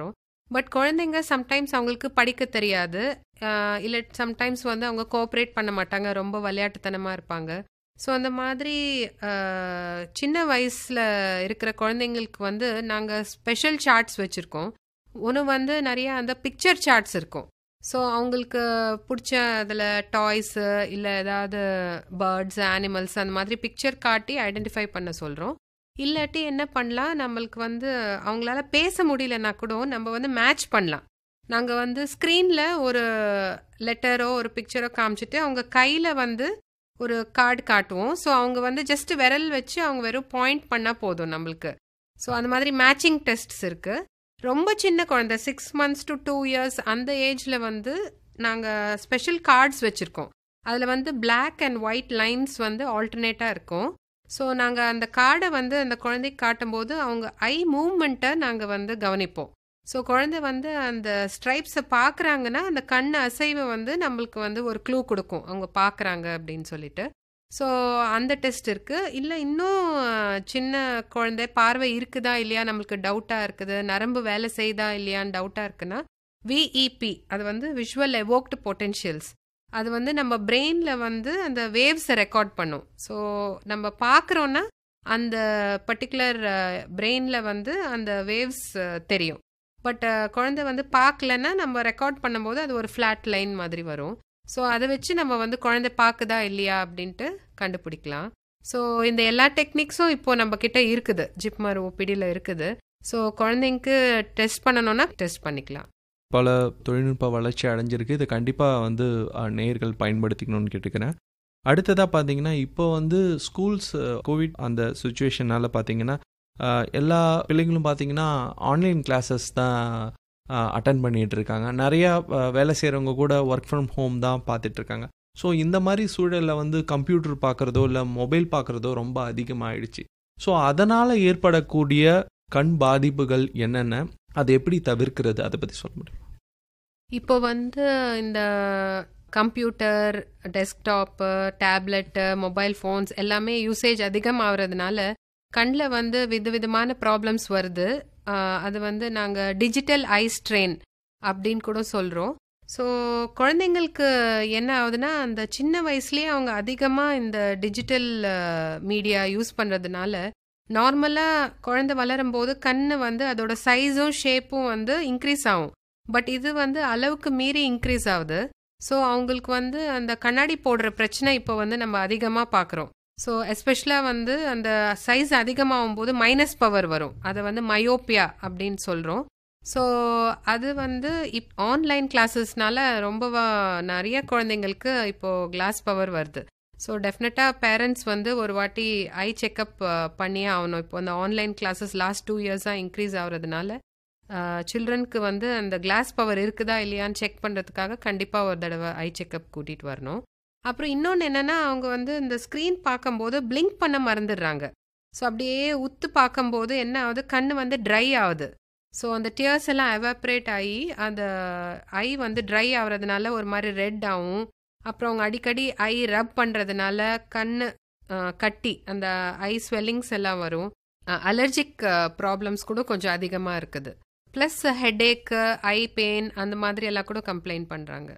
பட் குழந்தைங்க சம்டைம்ஸ் அவங்களுக்கு படிக்க தெரியாது, இல்லை சம்டைம்ஸ் வந்து அவங்க கோஆப்ரேட் பண்ண மாட்டாங்க, ரொம்ப விளையாட்டுத்தனமாக இருப்பாங்க. ஸோ அந்த மாதிரி சின்ன வயசில் இருக்கிற குழந்தைங்களுக்கு வந்து நாங்கள் ஸ்பெஷல் சார்ட்ஸ் வச்சுருக்கோம். ஒன்று வந்து நிறைய அந்த பிக்சர் சார்ட்ஸ் இருக்கும். ஸோ அவங்களுக்கு பிடிச்ச அதில் டாய்ஸு இல்லை ஏதாவது பேர்ட்ஸ், அனிமல்ஸ் அந்த மாதிரி பிக்சர் காட்டி ஐடென்டிஃபை பண்ண சொல்கிறோம். இல்லாட்டி என்ன பண்ணலாம், நம்மளுக்கு வந்து அவங்களால பேச முடியலன்னா கூட நம்ம வந்து மேட்ச் பண்ணலாம். நாங்கள் வந்து ஸ்க்ரீனில் ஒரு லெட்டரோ ஒரு பிக்சரோ காமிச்சிட்டு அவங்க கையில் வந்து ஒரு கார்டு காட்டுவோம். ஸோ அவங்க வந்து ஜஸ்ட் விரல் வச்சு அவங்க வெறும் பாயிண்ட் பண்ணால் போதும் நம்மளுக்கு. ஸோ அந்த மாதிரி மேட்சிங் டெஸ்ட்ஸ் இருக்குது. ரொம்ப சின்ன குழந்தை 6 months to 2 years அந்த ஏஜில் வந்து நாங்கள் ஸ்பெஷல் கார்ட்ஸ் வச்சுருக்கோம். அதில் வந்து பிளாக் அண்ட் ஒயிட் லைன்ஸ் வந்து ஆல்டர்னேட்டாக இருக்கும். ஸோ நாங்கள் அந்த கார்டை வந்து அந்த குழந்தைக்கு காட்டும்போது அவங்க ஐ மூவ்மெண்ட்டை நாங்கள் வந்து கவனிப்போம். ஸோ குழந்தை வந்து அந்த ஸ்ட்ரைப்ஸை பார்க்குறாங்கன்னா அந்த கண் அசைவை வந்து நம்மளுக்கு வந்து ஒரு க்ளூ கொடுக்கும் அவங்க பார்க்குறாங்க அப்படின்னு சொல்லிட்டு. ஸோ அந்த டெஸ்ட் இருக்குது. இல்லை இன்னும் சின்ன குழந்தை பார்வை இருக்குதா இல்லையா நம்மளுக்கு டவுட்டாக இருக்குது, நரம்பு வேலை செய்யுதா இல்லையான்னு டவுட்டாக இருக்குன்னா விஇபி, அது வந்து விஷுவல் எவோக்டு பொட்டென்ஷியல்ஸ், அது வந்து நம்ம பிரெயினில் வந்து அந்த வேவ்ஸை ரெக்கார்ட் பண்ணும். ஸோ நம்ம பார்க்குறோன்னா அந்த பர்டிகுலர் பிரெயினில் வந்து அந்த வேவ்ஸ் தெரியும். பட் குழந்தை வந்து பார்க்கலன்னா நம்ம ரெக்கார்ட் பண்ணும்போது அது ஒரு ஃப்ளாட் லைன் மாதிரி வரும். ஸோ அதை வச்சு நம்ம வந்து குழந்தை பார்க்குதா இல்லையா அப்படின்ட்டு கண்டுபிடிக்கலாம். ஸோ இந்த எல்லா டெக்னிக்ஸும் இப்போது நம்ம கிட்ட இருக்குது, ஜிப்மர் ஓபிடியில் இருக்குது. ஸோ குழந்தைங்களுக்கு டெஸ்ட் பண்ணணும்னா டெஸ்ட் பண்ணிக்கலாம்.
பல தொழில்நுட்ப வளர்ச்சி அடைஞ்சிருக்கு. இது கண்டிப்பாக வந்து நேயர்கள் பயன்படுத்திக்கணும்னு கேட்டுக்கிறேன். அடுத்ததாக பார்த்தீங்கன்னா இப்போ வந்து ஸ்கூல்ஸ் கோவிட் அந்த சுச்சுவேஷனால் பார்த்தீங்கன்னா எல்லா பிள்ளைங்களும் பார்த்தீங்கன்னா ஆன்லைன் கிளாஸஸ் தான் அட்டன் பண்ணிகிட்டு இருக்காங்க. நிறையா வேலை செய்கிறவங்க கூட ஒர்க் ஃப்ரம் ஹோம் தான் பார்த்துட்ருக்காங்க. ஸோ இந்த மாதிரி சூழலில் வந்து கம்ப்யூட்டர் பார்க்குறதோ இல்லை மொபைல் பார்க்குறதோ ரொம்ப அதிகமாகிடுச்சு. ஸோ அதனால் ஏற்படக்கூடிய கண் பாதிப்புகள் என்னென்ன, அதை எப்படி தவிர்க்கிறது, அதை பற்றி சொல்ல முடியும்?
இப்போ வந்து இந்த computer, desktop, tablet, mobile phones எல்லாமே யூசேஜ் அதிகமாகிறதுனால கண்ணில் வந்து விதவிதமான ப்ராப்ளம்ஸ் வருது. அது வந்து நாங்கள் டிஜிட்டல் ஐ ஸ்ட்ரெயின் அப்படின்னு கூட சொல்கிறோம். ஸோ குழந்தைங்களுக்கு என்ன ஆகுதுன்னா அந்த சின்ன வயசுலேயே அவங்க அதிகமாக இந்த டிஜிட்டல் மீடியா யூஸ் பண்ணுறதுனால நார்மலாக குழந்தை வளரும்போது கண் வந்து அதோட சைஸும் ஷேப்பும் வந்து இன்க்ரீஸ் ஆகும். பட் இது வந்து அளவுக்கு மீறி இன்க்ரீஸ் ஆகுது. ஸோ அவங்களுக்கு வந்து அந்த கண்ணாடி போடுற பிரச்சனை இப்போ வந்து நம்ம அதிகமாக பார்க்குறோம். ஸோ எஸ்பெஷலாக வந்து அந்த சைஸ் அதிகமாகும் போது மைனஸ் பவர் வரும், அதை வந்து மயோப்பியா அப்படின்னு சொல்கிறோம். ஸோ அது வந்து ஆன்லைன் கிளாஸஸ்னால ரொம்ப நிறைய குழந்தைங்களுக்கு இப்போது கிளாஸ் பவர் வருது. ஸோ டெஃபினட்டாக பேரண்ட்ஸ் வந்து ஒரு வாட்டி ஐ செக்கப் பண்ணியே ஆகணும். இப்போ அந்த ஆன்லைன் கிளாஸஸ் லாஸ்ட் 2 yearsஸாக இன்க்ரீஸ் ஆகுறதுனால சில்ட்ரனுக்கு வந்து அந்த கிளாஸ் பவர் இருக்குதா இல்லையான்னு செக் பண்ணுறதுக்காக கண்டிப்பாக ஒரு தடவை ஐ செக்கப் கூட்டிகிட்டு வரணும். அப்புறம் இன்னொன்று என்னென்னா அவங்க வந்து இந்த ஸ்க்ரீன் பார்க்கும்போது பிளிங்க் பண்ண மறந்துடுறாங்க. ஸோ அப்படியே உத்து பார்க்கும்போது என்ன ஆகுது, கண் வந்து ட்ரை ஆகுது. ஸோ அந்த டியர்ஸ் எல்லாம் எவாப்ரேட் ஆகி அந்த ஐ வந்து ட்ரை ஆகிறதுனால ஒரு மாதிரி ரெட் ஆகும். அப்புறம் அவங்க அடிக்கடி ஐ ரப் பண்ணுறதுனால கண் கட்டி அந்த ஐ ஸ்வெல்லிங்ஸ் எல்லாம் வரும். அலர்ஜிக் ப்ராப்ளம்ஸ் கூட கொஞ்சம் அதிகமாக இருக்குது. ப்ளஸ் ஹெடேக்கு, ஐ பெயின் அந்த மாதிரி எல்லாம் கூட கம்ப்ளைண்ட் பண்ணுறாங்க.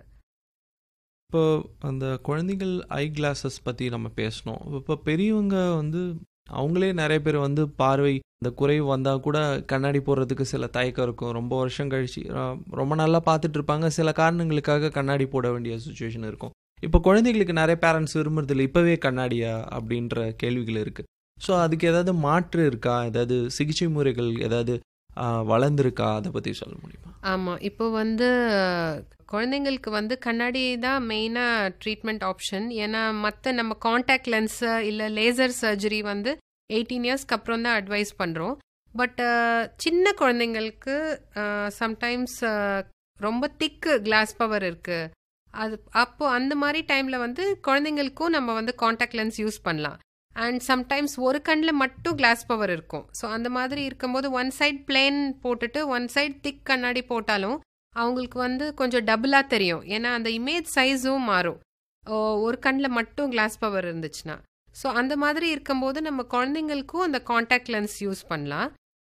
இப்போ அந்த குழந்தைகள் ஐ கிளாஸஸ் பற்றி நம்ம பேசணும். இப்போ பெரியவங்க வந்து அவங்களே நிறைய பேர் வந்து பார்வை இந்த குறைவு வந்தால் கூட கண்ணாடி போடுறதுக்கு சில தயக்கம் இருக்கும். ரொம்ப வருஷம் கழிச்சு ரொம்ப நல்லா பார்த்துட்டு இருப்பாங்க, சில காரணங்களுக்காக கண்ணாடி போட வேண்டிய சுச்சுவேஷன் இருக்கும். இப்போ குழந்தைகளுக்கு நிறைய பேரண்ட்ஸ் விரும்புறதில்லை, இப்போவே கண்ணாடியா அப்படின்ற கேள்விகள் இருக்குது. ஸோ அதுக்கு ஏதாவது மாற்று இருக்கா, ஏதாவது சிகிச்சை முறைகள் ஏதாவது வளர்ந்துருக்கா, அதை பற்றி சொல்ல முடியுமா?
ஆமாம், இப்போ வந்து குழந்தைங்களுக்கு வந்து கண்ணாடி தான் மெயினாக ட்ரீட்மெண்ட் ஆப்ஷன். ஏன்னா மற்ற நம்ம காண்டாக்ட் லென்ஸு இல்லை லேசர் சர்ஜரி வந்து 18 yearsக்கு அப்புறம் தான் அட்வைஸ் பண்ணுறோம். பட் சின்ன குழந்தைங்களுக்கு சம்டைம்ஸ் ரொம்ப திக்கு கிளாஸ் பவர் இருக்குது. அப்போது அந்த மாதிரி டைமில் வந்து குழந்தைங்களுக்கும் நம்ம வந்து காண்டாக்ட் லென்ஸ் யூஸ் பண்ணலாம். அண்ட் சம்டைம்ஸ் ஒரு கண்ணில் மட்டும் கிளாஸ் பவர் இருக்கும். ஸோ அந்த மாதிரி இருக்கும்போது ஒன் சைட் பிளேன் போட்டுட்டு ஒன் சைட் திக் கண்ணாடி போட்டாலும் அவங்களுக்கு வந்து கொஞ்சம் டபுளாக தெரியும். ஏன்னா அந்த இமேஜ் சைஸும் மாறும் ஒரு கண்ணில் மட்டும் கிளாஸ் பவர் இருந்துச்சுன்னா. ஸோ அந்த மாதிரி இருக்கும்போது நம்ம குழந்தைங்களுக்கும் அந்த காண்டாக்ட் லென்ஸ் யூஸ் பண்ணலாம்.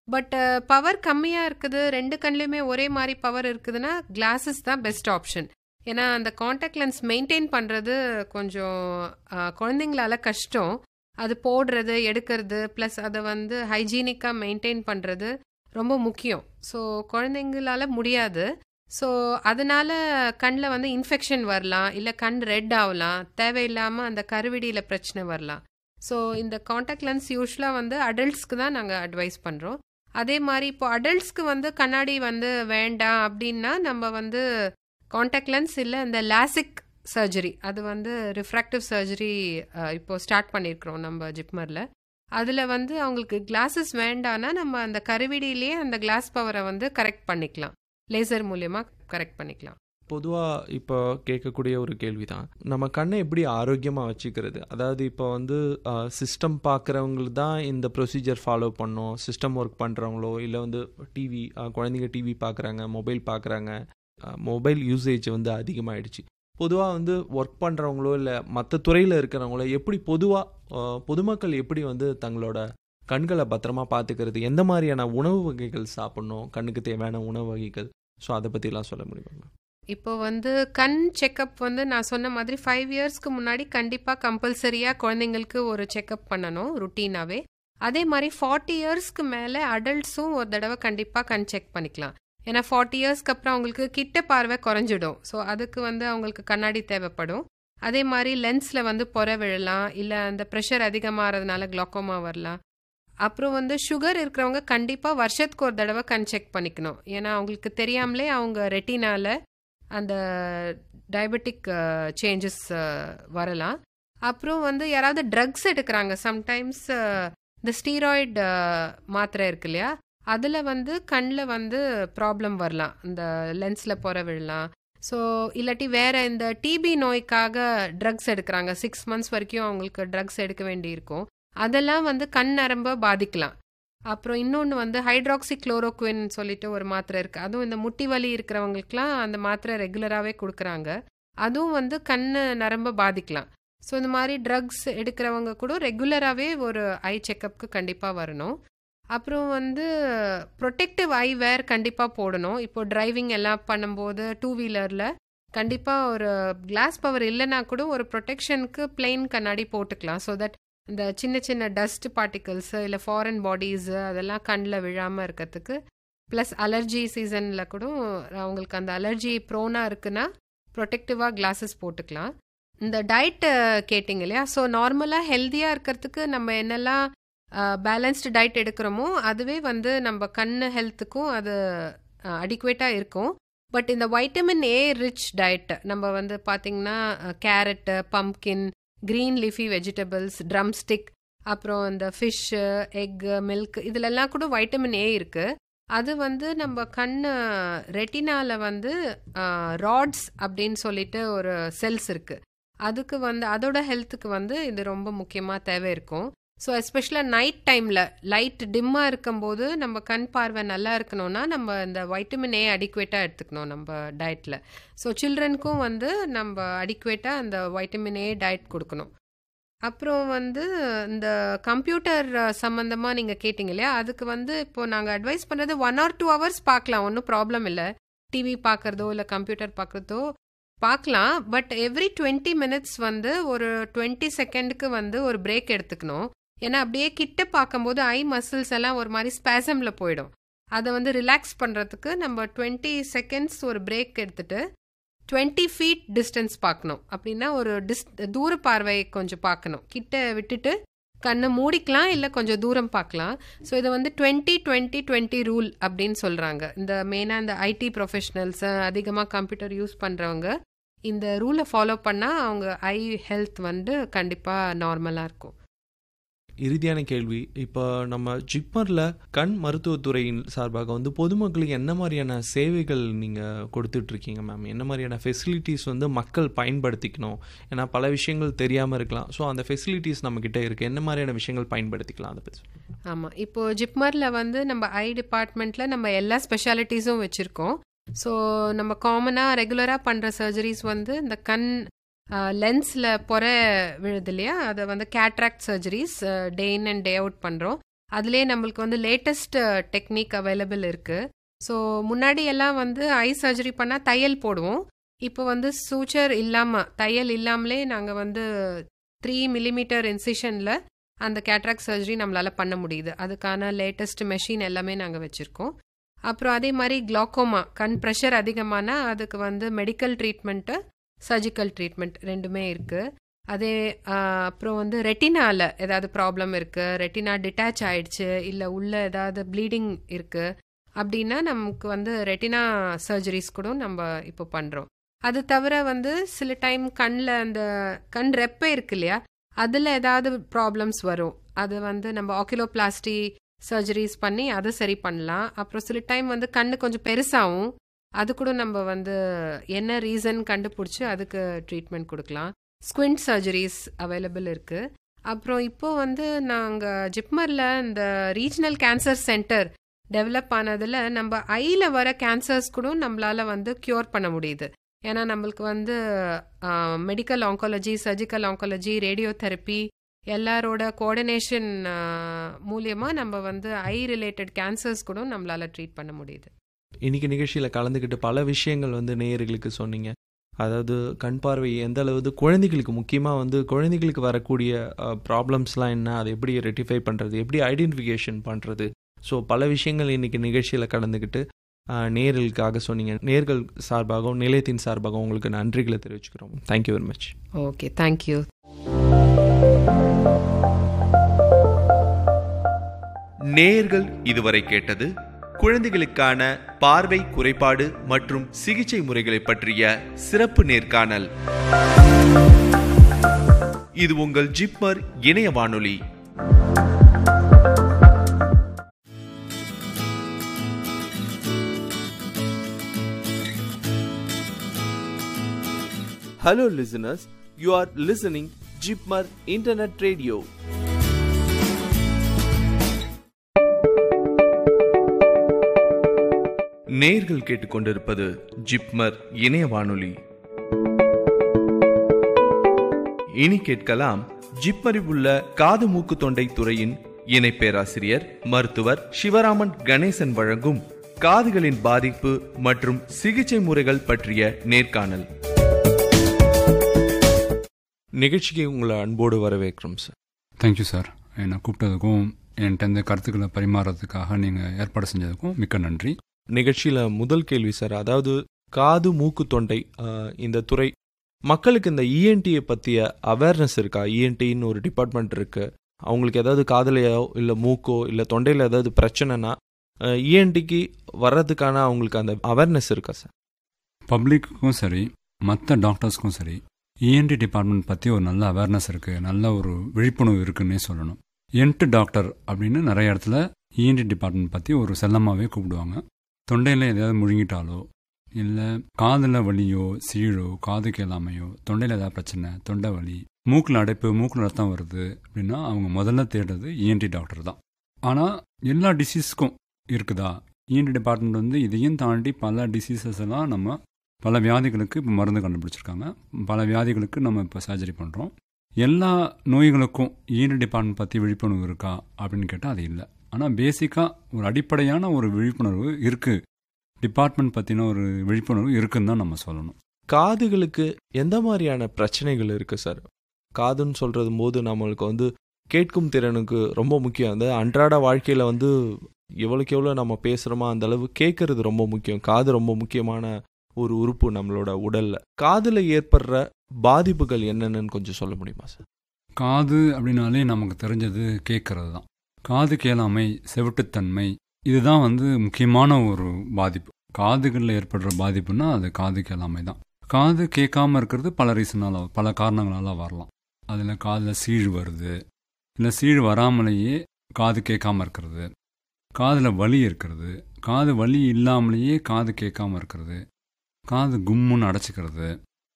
பட் பவர் கம்மியாக இருக்குது, 2 கண்லேயுமே ஒரே மாதிரி பவர் இருக்குதுன்னா கிளாஸஸ் தான் பெஸ்ட் ஆப்ஷன். ஏன்னா அந்த காண்டாக்ட் லென்ஸ் மெயின்டைன் பண்ணுறது கொஞ்சம் குழந்தைங்களால கஷ்டம். அது போடுறது எடுக்கிறது ப்ளஸ் அதை வந்து ஹைஜீனிக்காக மெயின்டைன் பண்ணுறது ரொம்ப முக்கியம். ஸோ குழந்தைங்களால முடியாது. ஸோ அதனால கண்ணில் வந்து இன்ஃபெக்ஷன் வரலாம், இல்லை கண் ரெட் ஆகலாம், தேவையில்லாமல் அந்த கருவிடியில் பிரச்சனை வரலாம். ஸோ இந்த காண்டாக்ட் லென்ஸ் யூஸ்வலாக வந்து அடல்ட்ஸ்க்கு தான் நாங்கள் அட்வைஸ் பண்ணுறோம். அதே மாதிரி இப்போ அடல்ட்ஸ்க்கு வந்து கண்ணாடி வந்து வேண்டாம் அப்படின்னா நம்ம வந்து காண்டாக்ட் லென்ஸ் இல்லை இந்த லாசிக் சர்ஜரி, அது வந்து ரிஃப்ராக்டிவ் சர்ஜரி இப்போ ஸ்டார்ட் பண்ணியிருக்கிறோம் நம்ம ஜிப்மரில். அதில் வந்து அவங்களுக்கு கிளாஸஸ் வேண்டான்னா நம்ம அந்த கருவிடியிலேயே அந்த கிளாஸ் பவரை வந்து கரெக்ட் பண்ணிக்கலாம், லேசர் மூலியமாக கரெக்ட் பண்ணிக்கலாம்.
பொதுவாக இப்போ கேட்கக்கூடிய ஒரு கேள்வி தான், நம்ம கண்ணை எப்படி ஆரோக்கியமாக வச்சுக்கிறது? அதாவது இப்போ வந்து சிஸ்டம் பார்க்குறவங்களுக்கு தான் இந்த ப்ரொசீஜர் ஃபாலோ பண்ணோம், சிஸ்டம் ஒர்க் பண்ணுறவங்களோ இல்லை வந்து டிவி, குழந்தைங்க டிவி பார்க்குறாங்க, மொபைல் பார்க்குறாங்க, மொபைல் யூசேஜ் வந்து அதிகமாகிடுச்சு. பொதுவாக வந்து ஒர்க் பண்ணுறவங்களோ இல்லை மற்ற துறையில் இருக்கிறவங்களோ எப்படி பொதுமக்கள் எப்படி வந்து தங்களோட கண்களை பத்திரமா பார்த்துக்கிறது, எந்த மாதிரியான உணவு வகைகள் சாப்பிடணும், கண்ணுக்கு தேவையான உணவு வகைகள், ஸோ அதை பற்றிலாம் சொல்ல முடியுமா?
இப்போ வந்து கண் செக்கப் வந்து நான் சொன்ன மாதிரி 5 இயர்ஸ்க்கு முன்னாடி கண்டிப்பாக கம்பல்சரியாக குழந்தைங்களுக்கு ஒரு செக்கப் பண்ணணும் ருட்டீனாகவே. அதே மாதிரி 40 இயர்ஸ்க்கு மேலே அடல்ட்ஸும் ஒரு தடவை கண்டிப்பாக கண் செக் பண்ணிக்கலாம். ஏன்னா 40 இயர்ஸ்க்கு அப்புறம் அவங்களுக்கு கிட்ட பார்வை குறைஞ்சிடும். ஸோ அதுக்கு வந்து அவங்களுக்கு கண்ணாடி தேவைப்படும். அதே மாதிரி லென்ஸில் வந்து பொறை விழலாம், இல்லை அந்த ப்ரெஷர் அதிகமாகிறதுனால குளோக்கோமா வரலாம். அப்புறம் வந்து சுகர் இருக்கிறவங்க கண்டிப்பாக வருஷத்துக்கு ஒரு தடவை கண் செக் பண்ணிக்கணும். ஏன்னா அவங்களுக்கு தெரியாமலே அவங்க ரெட்டினால அந்த டயபெட்டிக் சேஞ்சஸ் வரலாம். அப்புறம் வந்து யாராவது ட்ரக்ஸ் எடுக்கிறாங்க, சம்டைம்ஸ் இந்த ஸ்டீராய்டு மாத்திரை இருக்கு இல்லையா, அதில் வந்து கண்ணில் வந்து ப்ராப்ளம் வரலாம், இந்த லென்ஸில் பொற விழலாம். ஸோ இல்லாட்டி வேறு இந்த டிபி நோய்க்காக ட்ரக்ஸ் எடுக்கிறாங்க, 6 months வரைக்கும் அவங்களுக்கு ட்ரக்ஸ் எடுக்க வேண்டியிருக்கும், அதெல்லாம் வந்து கண் நரம்பை பாதிக்கலாம். அப்புறம் இன்னொன்று வந்து ஹைட்ராக்சி குளோரோக்வின் சொல்லிட்டு ஒரு மாத்திரை இருக்குது, அதுவும் இந்த முட்டி வலி இருக்கிறவங்களுக்குலாம் அந்த மாத்திரை ரெகுலராகவே கொடுக்குறாங்க, அதுவும் வந்து கண் நரம்பை பாதிக்கலாம். ஸோ இந்த மாதிரி ட்ரக்ஸ் எடுக்கிறவங்க கூட ரெகுலராகவே ஒரு ஐ செக்கப்புக்கு கண்டிப்பாக வரணும். அப்புறம் வந்து ப்ரொடெக்டிவ் ஐ வேர் கண்டிப்பாக போடணும். இப்போ டிரைவிங் எல்லாம் பண்ணும்போது 2 வீலரில் கண்டிப்பாக ஒரு கிளாஸ் பவர் இல்லைன்னா கூட ஒரு ப்ரொடெக்ஷனுக்கு பிளெயின் கண்ணாடி போட்டுக்கலாம். ஸோ தட் இந்த சின்ன சின்ன டஸ்ட் பார்ட்டிகல்ஸு இல்லை ஃபாரின் பாடிஸு அதெல்லாம் கண்ணில் விழாமல் இருக்கிறதுக்கு. ப்ளஸ் அலர்ஜி சீசனில் கூட அவங்களுக்கு அந்த அலர்ஜி ப்ரோனாக இருக்குன்னா ப்ரொடெக்டிவாக கிளாஸஸ் போட்டுக்கலாம். இந்த டயட்டு கேட்டிங்க இல்லையா, ஸோ நார்மலாக ஹெல்த்தியாக இருக்கிறதுக்கு நம்ம என்னெல்லாம் பேலன்ஸ்டு டயட் எடுக்கிறோமோ அதுவே வந்து நம்ம கண் ஹெல்த்துக்கும் அது அடிக்குவேட்டாக இருக்கும். பட் இந்த வைட்டமின் ஏ ரிச் டயட் நம்ம வந்து பார்த்திங்கன்னா carrot, pumpkin, green leafy vegetables, drumstick, அப்புறம் இந்த ஃபிஷ்ஷு, எக்கு, மில்க், இதிலெல்லாம் கூட வைட்டமின் ஏ இருக்குது. அது வந்து நம்ம கண் ரெட்டினால வந்து ராட்ஸ் அப்படின்னு சொல்லிட்டு ஒரு செல்ஸ் இருக்குது, அதுக்கு வந்து அதோட ஹெல்த்துக்கு வந்து இது ரொம்ப முக்கியமாக தேவை இருக்கும். ஸோ எஸ்பெஷலாக நைட் டைமில் லைட் டிம்மாக இருக்கும்போது நம்ம கண் பார்வை நல்லா இருக்கணும்னா நம்ம இந்த வைட்டமின் ஏ அடிக்குவேட்டாக எடுத்துக்கணும் நம்ம டயட்டில். ஸோ சில்ட்ரனுக்கும் வந்து நம்ம அடிக்குவேட்டாக அந்த வைட்டமின் ஏ டயட் கொடுக்கணும். அப்புறம் வந்து இந்த கம்ப்யூட்டர் சம்மந்தமாக நீங்கள் கேட்டிங்க இல்லையா, அதுக்கு வந்து இப்போது நாங்கள் அட்வைஸ் பண்ணுறது 1 or 2 hours பார்க்கலாம், ஒன்றும் ப்ராப்ளம் இல்லை. டிவி பார்க்குறதோ இல்லை கம்ப்யூட்டர் பார்க்குறதோ பார்க்கலாம். பட் எவ்ரி 20 minutes வந்து ஒரு 20 செகண்டுக்கு வந்து ஒரு பிரேக் எடுத்துக்கணும். ஏன்னா அப்படியே கிட்ட பார்க்கும்போது ஐ மசில்ஸ் எல்லாம் ஒரு மாதிரி ஸ்பேசமில் போயிடும். அதை வந்து ரிலாக்ஸ் பண்ணுறதுக்கு நம்ம 20 seconds ஒரு பிரேக் எடுத்துட்டு 20 feet டிஸ்டன்ஸ் பார்க்கணும். அப்படின்னா ஒரு தூர பார்வை கொஞ்சம் பார்க்கணும், கிட்ட விட்டுட்டு கண்ணை மூடிக்கலாம் இல்லை கொஞ்சம் தூரம் பார்க்கலாம். ஸோ இதை வந்து 20-20-20 ரூல் அப்படின்னு சொல்கிறாங்க. இந்த மெயினாக இந்த ஐடி ப்ரொஃபஷனல்ஸ், அதிகமாக கம்ப்யூட்டர் யூஸ் பண்ணுறவங்க இந்த ரூலை ஃபாலோ பண்ணால் அவங்க ஐ ஹெல்த் வந்து கண்டிப்பாக நார்மலாக இருக்கும்.
இறுதியான கேள்வி, இப்போ நம்ம ஜிப்மரில் கண் மருத்துவத்துறையின் சார்பாக வந்து பொதுமக்களுக்கு என்ன மாதிரியான சேவைகள் நீங்கள் கொடுத்துட்ருக்கீங்க மேம்? என்ன மாதிரியான ஃபெசிலிட்டிஸ் வந்து மக்கள் பயன்படுத்திக்கணும்? ஏன்னா பல விஷயங்கள் தெரியாமல் இருக்கலாம், ஸோ அந்த ஃபெசிலிட்டிஸ் நம்மக்கிட்ட இருக்குது, என்ன மாதிரியான விஷயங்கள் பயன்படுத்திக்கலாம் அதை பற்றி?
ஆமாம், இப்போது ஜிப்மரில் வந்து நம்ம ஐ டிபார்ட்மெண்ட்டில் நம்ம எல்லா ஸ்பெஷாலிட்டிஸும் வச்சுருக்கோம். ஸோ நம்ம காமனாக ரெகுலராக பண்ணுற சர்ஜரிஸ் வந்து இந்த கண் லென்ஸில் பொறை விழுது இல்லையா, அதை வந்து cataract surgeries day in and day out பண்ணுறோம். அதுலேயே நம்மளுக்கு வந்து லேட்டஸ்ட் டெக்னிக் அவைலபிள் இருக்குது. ஸோ முன்னாடி எல்லாம் வந்து ஐ சர்ஜரி பண்ணால் தையல் போடுவோம். இப்போ வந்து சூச்சர் இல்லாமல், தையல் இல்லாமலே நாங்கள் வந்து 3 மில்லிமீட்டர் இன்சிஷனில் அந்த கேட்ராக்ட் சர்ஜரி நம்மளால் பண்ண முடியுது. அதுக்கான லேட்டஸ்ட் மெஷின் எல்லாமே நாங்கள் வச்சுருக்கோம். அப்புறம் அதே மாதிரி குளோக்கோமா, கண் ப்ரெஷர் அதிகமானால் அதுக்கு வந்து மெடிக்கல் ட்ரீட்மெண்ட்டு, சர்ஜிக்கல் ட்ரீட்மெண்ட் ரெண்டுமே இருக்குது. அதே அப்புறம் வந்து ரெட்டினாவில் ஏதாவது ப்ராப்ளம் இருக்குது, ரெட்டினா டிட்டாச் ஆயிடுச்சு, இல்லை உள்ள ஏதாவது ப்ளீடிங் இருக்குது அப்படின்னா நமக்கு வந்து ரெட்டினா சர்ஜரிஸ் கூட நம்ம இப்போ பண்ணுறோம். அது தவிர வந்து சில டைம் கண்ணில் அந்த கண் ரெப்பை இருக்கு இல்லையா, அதில் ஏதாவது ப்ராப்ளம்ஸ் வரும். அது வந்து நம்ம ஆக்கிலோபிளாஸ்டி சர்ஜரிஸ் பண்ணி அதை சரி பண்ணலாம். அப்புறம் சில டைம் வந்து கண்ணு கொஞ்சம் பெருசாகும், அது கூட நம்ம வந்து என்ன ரீசன் கண்டுபிடிச்சி அதுக்கு ட்ரீட்மெண்ட் கொடுக்கலாம். ஸ்குவிண்ட் சர்ஜரிஸ் அவைலபிள் இருக்குது. அப்புறம் இப்போது வந்து நாங்கள் ஜிப்மரில் இந்த ரீஜனல் கேன்சர் சென்டர் டெவலப் ஆனதில் நம்ம ஐயில் வர கேன்சர்ஸ் கூட நம்மளால் வந்து க்யூர் பண்ண முடியுது. ஏன்னா நம்மளுக்கு வந்து medical oncology, surgical oncology, radio therapy எல்லாரோட கோஆர்டினேஷன் மூலியமாக நம்ம வந்து ஐ ரிலேட்டட் கேன்சர்ஸ் கூட நம்மளால் ட்ரீட் பண்ண முடியுது.
இன்னைக்கு நிகழ்ச்சியில் கலந்துக்கிட்டு பல விஷயங்கள் வந்து நேயர்களுக்கு சொன்னீங்க. அதாவது கண் பார்வை எந்த அளவு குழந்தைகளுக்கு, முக்கியமாக வந்து குழந்தைகளுக்கு வரக்கூடிய ப்ராப்ளம்ஸ்லாம் என்ன, அதை எப்படி ரெட்டிஃபை பண்ணுறது, எப்படி ஐடென்டிஃபிகேஷன் பண்ணுறது, ஸோ பல விஷயங்கள் இன்றைக்கி நிகழ்ச்சியில் கலந்துக்கிட்டு நேயர்களுக்காக சொன்னீங்க. நேயர்கள் சார்பாகவும் நிலையத்தின் சார்பாகவும் உங்களுக்கு நன்றிகளை தெரிவிச்சுக்கிறோம். Thank you very much.
Okay, thank you.
நேயர்கள் இதுவரை கேட்டது குழந்தைகளுக்கான பார்வை குறைபாடு மற்றும் சிகிச்சை முறைகளை பற்றிய சிறப்பு நேர்காணல். இது உங்கள் ஜிப்மர் இணைய வானொலி. Hello listeners, you are listening Jipmar Internet Radio. நேர்கள் கேட்டுக்கொண்டிருப்பது ஜிப்மர் இணைய வானொலி. இனி கேட்கலாம் ஜிப்மரில் உள்ள காது மூக்கு தொண்டை துறையின் இணை பேராசிரியர் மருத்துவர் சிவராமன் கணேசன் வழங்கும் காதுகளின் பாதிப்பு மற்றும் சிகிச்சை முறைகள் பற்றிய நேர்காணல்.
நிகழ்ச்சிக்கு உங்களை அன்போடு வரவேற்கிறோம் சார்.
Thank you sir. என்னை கூப்பிட்டதுக்கும் என்கிட்ட இந்த கருத்துக்களை பரிமாறதுக்காக நீங்கள் ஏற்பாடு செஞ்சதுக்கும் மிக்க நன்றி.
நிகழ்ச்சியில் முதல் கேள்வி சார், அதாவது காது மூக்கு தொண்டை இந்த துறை மக்களுக்கு இந்த இஎன்டியை பற்றிய அவேர்னஸ் இருக்கா? இஎன்டின்னு ஒரு டிபார்ட்மெண்ட் இருக்குது. அவங்களுக்கு ஏதாவது காதலையோ இல்லை மூக்கோ இல்லை தொண்டையில் ஏதாவது பிரச்சனைனா இஎன்டிக்கு வர்றதுக்கான அவங்களுக்கு அந்த அவேர்னஸ் இருக்கா சார்?
பப்ளிக்குக்கும் சரி மற்ற டாக்டர்ஸ்க்கும் சரி இஎன்டி டிபார்ட்மெண்ட் பற்றி ஒரு நல்ல அவேர்னஸ் இருக்குது, நல்ல ஒரு விழிப்புணர்வு இருக்குன்னே சொல்லணும். என்ட்டு டாக்டர் அப்படின்னு நிறைய இடத்துல இஎன்டி டிபார்ட்மெண்ட் பற்றி ஒரு செல்லமாகவே கூப்பிடுவாங்க. தொண்டையில் எதாவது முழுங்கிட்டாலோ இல்லை காதில் வலியோ சீழோ காது கேளாமையோ தொண்டையில் ஏதாவது பிரச்சனை, தொண்டை வலி, மூக்கில் அடைப்பு, மூக்கில் ரத்தம் வருது அப்படின்னா அவங்க முதல்ல தேடுறது இஎன்டி டாக்டர் தான். ஆனால் எல்லா டிசீஸ்க்கும் இருக்குதா? இஎன்டி டிபார்ட்மெண்ட் வந்து இதையும் தாண்டி பல டிசீசஸ் எல்லாம் நம்ம பல வியாதிகளுக்கு இப்போ மருந்து கண்டுபிடிச்சிருக்காங்க. பல வியாதிகளுக்கு நம்ம இப்போ சர்ஜரி பண்ணுறோம். எல்லா நோய்களுக்கும் இஎன்டி டிபார்ட்மெண்ட் பற்றி விழிப்புணர்வு இருக்கா அப்படின்னு கேட்டால் அது இல்லை. ஆனால் பேசிக்காக ஒரு அடிப்படையான ஒரு விழிப்புணர்வு இருக்குது, டிபார்ட்மெண்ட் பற்றின ஒரு விழிப்புணர்வு இருக்குன்னு தான் நம்ம சொல்லணும்.
காதுகளுக்கு எந்த மாதிரியான பிரச்சனைகள் இருக்குது சார்? காதுன்னு சொல்கிறது போது நம்மளுக்கு வந்து கேட்கும் திறனுக்கு ரொம்ப முக்கியம். அந்த அன்றாட வாழ்க்கையில் வந்து எவ்வளோக்கு எவ்வளோ நம்ம பேசுகிறோமோ அந்த அளவு கேட்கறது ரொம்ப முக்கியம். காது ரொம்ப முக்கியமான ஒரு உறுப்பு நம்மளோட உடலில். காதில் ஏற்படுற பாதிப்புகள் என்னென்னு கொஞ்சம் சொல்ல முடியுமா சார்?
காது அப்படின்னாலே நமக்கு தெரிஞ்சது கேட்கறது தான். காது கேளாமை, செவிட்டுத்தன்மை, இதுதான் வந்து முக்கியமான ஒரு பாதிப்பு. காதுகளில் ஏற்படுற பாதிப்புன்னா அது காது கேளாமை தான். காது கேட்காம இருக்கிறது பல ரீசனால், பல காரணங்களால் வரலாம். அதில் காதில் சீழ் வருது, இல்லை சீழ் வராமலேயே காது கேட்காம இருக்கிறது, காதில் வலி இருக்கிறது, காது வலி இல்லாமலேயே காது கேட்காம இருக்கிறது, காது கும்முன்னு அடைச்சிக்கிறது,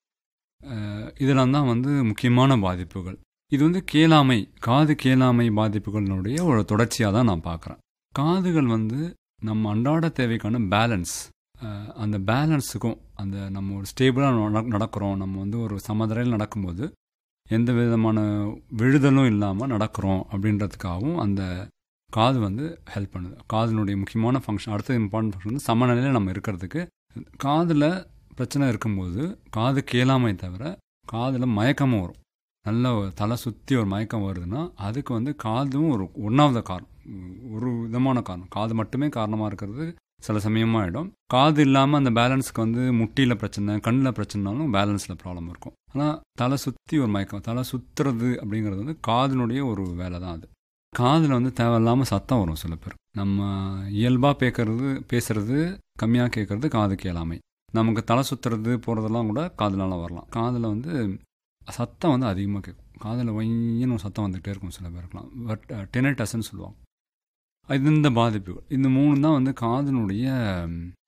இதெல்லாம் தான் வந்து முக்கியமான பாதிப்புகள். இது வந்து கேளாமை, காது கேளாமை பாதிப்புகளினுடைய ஒரு தொடர்ச்சியாக தான் நான் பார்க்குறேன். காதுகள் வந்து நம்ம அன்றாட தேவைக்கான பேலன்ஸ், அந்த பேலன்ஸுக்கும் அந்த நம்ம ஒரு ஸ்டேபிளாக நடக்கிறோம், நம்ம வந்து ஒரு சமதரையில் நடக்கும்போது எந்த விதமான விழுதலும் இல்லாமல் நடக்கிறோம் அப்படின்றதுக்காகவும் அந்த காது வந்து ஹெல்ப் பண்ணுது. காதினுடைய முக்கியமான ஃபங்க்ஷன், அடுத்த இம்பார்ட்டன்ட் ஃபங்க்ஷன் வந்து சமநிலையில் நம்ம இருக்கிறதுக்கு. காதில் பிரச்சனை இருக்கும்போது காது கேளாமை தவிர காதில் மயக்கமும் வரும். நல்ல தலை சுற்றி ஒரு மயக்கம் வருதுன்னா அதுக்கு வந்து காதும் ஒன்றாவது காரணம், ஒரு விதமான காரணம். காது மட்டுமே காரணமாக இருக்கிறது சில சமயமாக ஆகிடும். காது இல்லாமல் அந்த பேலன்ஸுக்கு வந்து முட்டியில் பிரச்சனை, கண்ணில் பிரச்சனைனாலும் பேலன்ஸில் ப்ராப்ளம் இருக்கும். ஆனால் தலை சுற்றி ஒரு மயக்கம், தலை சுற்றுறது அப்படிங்கிறது வந்து காதினுடைய ஒரு வேலை தான் அது. காதில் வந்து தேவையில்லாமல் சத்தம் வரும் சில பேர். நம்ம இயல்பாக பேசுறது கம்மியாக கேட்குறது காது கேளாமை. நமக்கு தலை சுற்றுறது போகிறதெல்லாம் கூட காதுனால வரலாம். காதில் வந்து சத்தம் வந்து அதிகமாக கேட்கும். காதில் வையன்னு சத்தம் வந்துகிட்டே இருக்கும் சில பேருக்குலாம். பட் டெனட்டஸ்ன்னு சொல்லுவாங்க. இது இந்த பாதிப்புகள், இந்த 3 தான் வந்து காதினுடைய